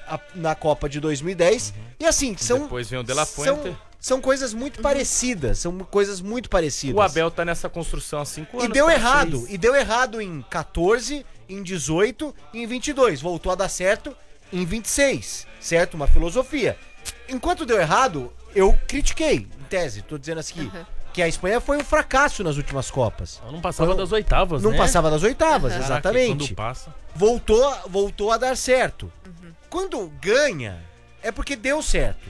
a- na Copa de dois mil e dez. E assim, são. Depois vem o De La são, Fuente. são coisas muito parecidas. São coisas muito parecidas. O Abel tá nessa construção há cinco E anos. deu tá? errado. Seis. E deu errado em quatorze, em dezoito e em vinte e dois. Voltou a dar certo em vinte e seis. Certo? Uma filosofia. Enquanto deu errado, eu critiquei, em tese. Tô dizendo assim Uhum. que a Espanha foi um fracasso nas últimas Copas. Ela não passava Não- das oitavas, Não né? passava das oitavas, Uhum. Caraca, exatamente. quando passa. Voltou, voltou a dar certo. Quando ganha, é porque deu certo.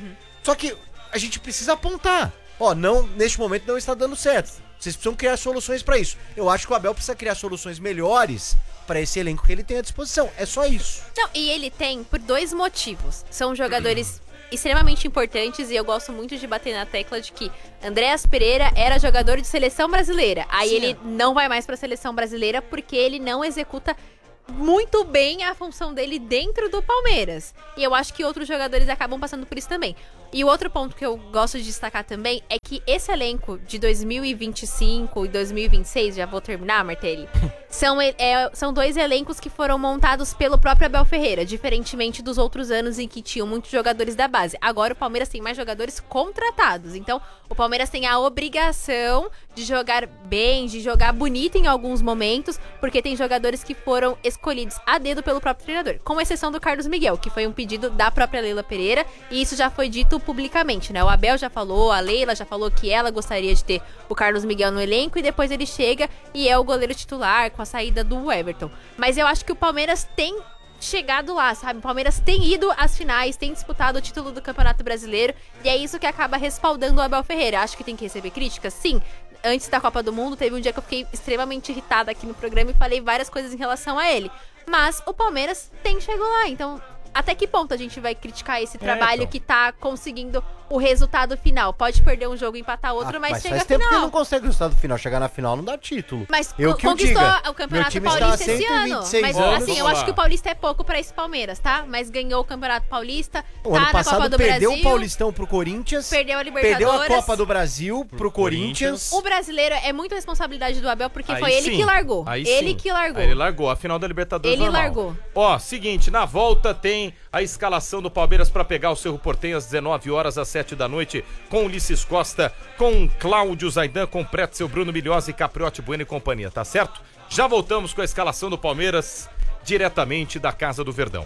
Só que a gente precisa apontar. Ó, não, neste momento não está dando certo. Vocês precisam criar soluções pra isso. Eu acho que o Abel precisa criar soluções melhores pra esse elenco que ele tem à disposição. É só isso. Não, e ele tem por dois motivos. São jogadores extremamente importantes e eu gosto muito de bater na tecla de que Andréas Pereira era jogador de seleção brasileira. Aí Sim, ele é. não vai mais pra seleção brasileira porque ele não executa muito bem a função dele dentro do Palmeiras. E eu acho que outros jogadores acabam passando por isso também. E o outro ponto que eu gosto de destacar também é que esse elenco de dois mil e vinte e cinco e dois mil e vinte e seis, já vou terminar, Martelli, são, é, são dois elencos que foram montados pelo próprio Abel Ferreira, diferentemente dos outros anos em que tinham muitos jogadores da base. Agora o Palmeiras tem mais jogadores contratados, então o Palmeiras tem a obrigação de jogar bem, de jogar bonito em alguns momentos, porque tem jogadores que foram escolhidos a dedo pelo próprio treinador, com exceção do Carlos Miguel, que foi um pedido da própria Leila Pereira, e isso já foi dito publicamente, né? O Abel já falou, a Leila já falou que ela gostaria de ter o Carlos Miguel no elenco, e depois ele chega e é o goleiro titular com a saída do Everton. Mas eu acho que o Palmeiras tem chegado lá, sabe? O Palmeiras tem ido às finais, tem disputado o título do Campeonato Brasileiro, e é isso que acaba respaldando o Abel Ferreira. Acho que tem que receber críticas? Sim. Antes da Copa do Mundo, teve um dia que eu fiquei extremamente irritada aqui no programa e falei várias coisas em relação a ele. Mas o Palmeiras tem chegado lá, então até que ponto a gente vai criticar esse trabalho então. que tá conseguindo o resultado final? Pode perder um jogo e empatar outro, Ah, mas, chega faz à tempo que ele final. não consegue o resultado final. Chegar na final não dá título. Mas Eu co- que o conquistou diga. o Meu Campeonato time está Paulista há esse cento e vinte e ano. seis Mas anos. assim, eu Vamos acho lá. que o Paulista é pouco pra esse Palmeiras, tá? Mas ganhou o Campeonato Paulista, O tá ano na passado Copa do perdeu Brasil, o Paulistão pro Corinthians. perdeu a Perdeu a Libertadores. Copa do Brasil pro Corinthians. O brasileiro é muito responsabilidade do Abel, porque Aí foi ele sim. que largou. Aí ele sim. que largou. Aí ele largou. A final da Libertadores Ele normal. largou. Ó, seguinte, na volta tem a escalação do Palmeiras pra pegar o Cerro Porteño às dezenove horas, às sete da noite, com Ulisses Costa, com Cláudio Zaidan, com Pretzel, Bruno Milhosa e Capriotti Bueno e companhia, tá certo? Já voltamos com a escalação do Palmeiras, diretamente da Casa do Verdão.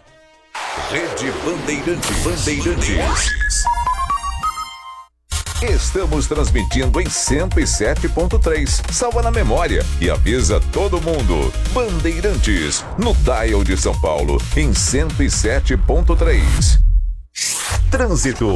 Rede Bandeirantes. Bandeirantes. Estamos transmitindo em cento e sete ponto três. Salva na memória e avisa todo mundo. Bandeirantes, no dial de São Paulo, em cento e sete ponto três. Trânsito.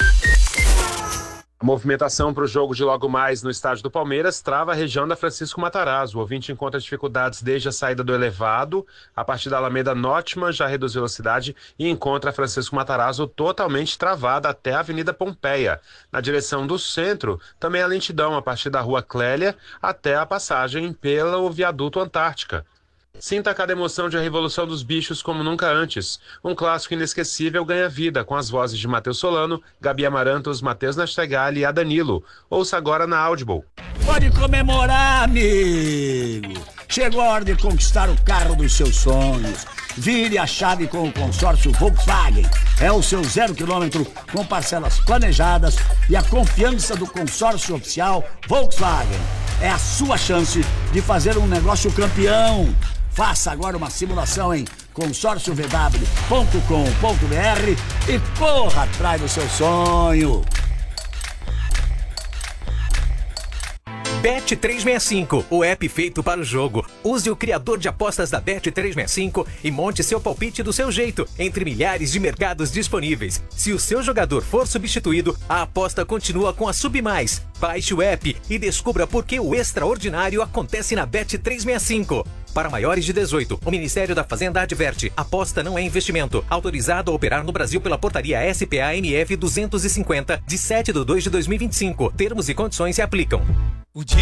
A movimentação para o jogo de logo mais no estádio do Palmeiras trava a região da Francisco Matarazzo. O ouvinte encontra dificuldades desde a saída do elevado, a partir da Alameda Notman já reduz velocidade e encontra a Francisco Matarazzo totalmente travada até a Avenida Pompeia. Na direção do centro, também a lentidão a partir da Rua Clélia até a passagem pelo Viaduto Antártica. Sinta cada emoção de A Revolução dos Bichos como nunca antes. Um clássico inesquecível ganha vida com as vozes de Matheus Solano, Gabi Amarantos, Matheus Nastegali e a Danilo. Ouça agora na Audible. Pode comemorar, amigo! Chegou a hora de conquistar o carro dos seus sonhos. Vire a chave com o consórcio Volkswagen. É o seu zero quilômetro com parcelas planejadas e a confiança do consórcio oficial Volkswagen. É a sua chance de fazer um negócio campeão. Faça agora uma simulação em consórcio v w ponto com ponto b r e corra atrás do seu sonho. Bet trezentos e sessenta e cinco, o app feito para o jogo. Use o criador de apostas da Bet trezentos e sessenta e cinco e monte seu palpite do seu jeito, entre milhares de mercados disponíveis. Se o seu jogador for substituído, a aposta continua com a Submais. Baixe o app e descubra por que o extraordinário acontece na Bet trezentos e sessenta e cinco. Para maiores de dezoito, o Ministério da Fazenda adverte: aposta não é investimento. Autorizado a operar no Brasil pela portaria S P A N F duzentos e cinquenta, de sete de dois de dois mil e vinte e cinco. Termos e condições se aplicam.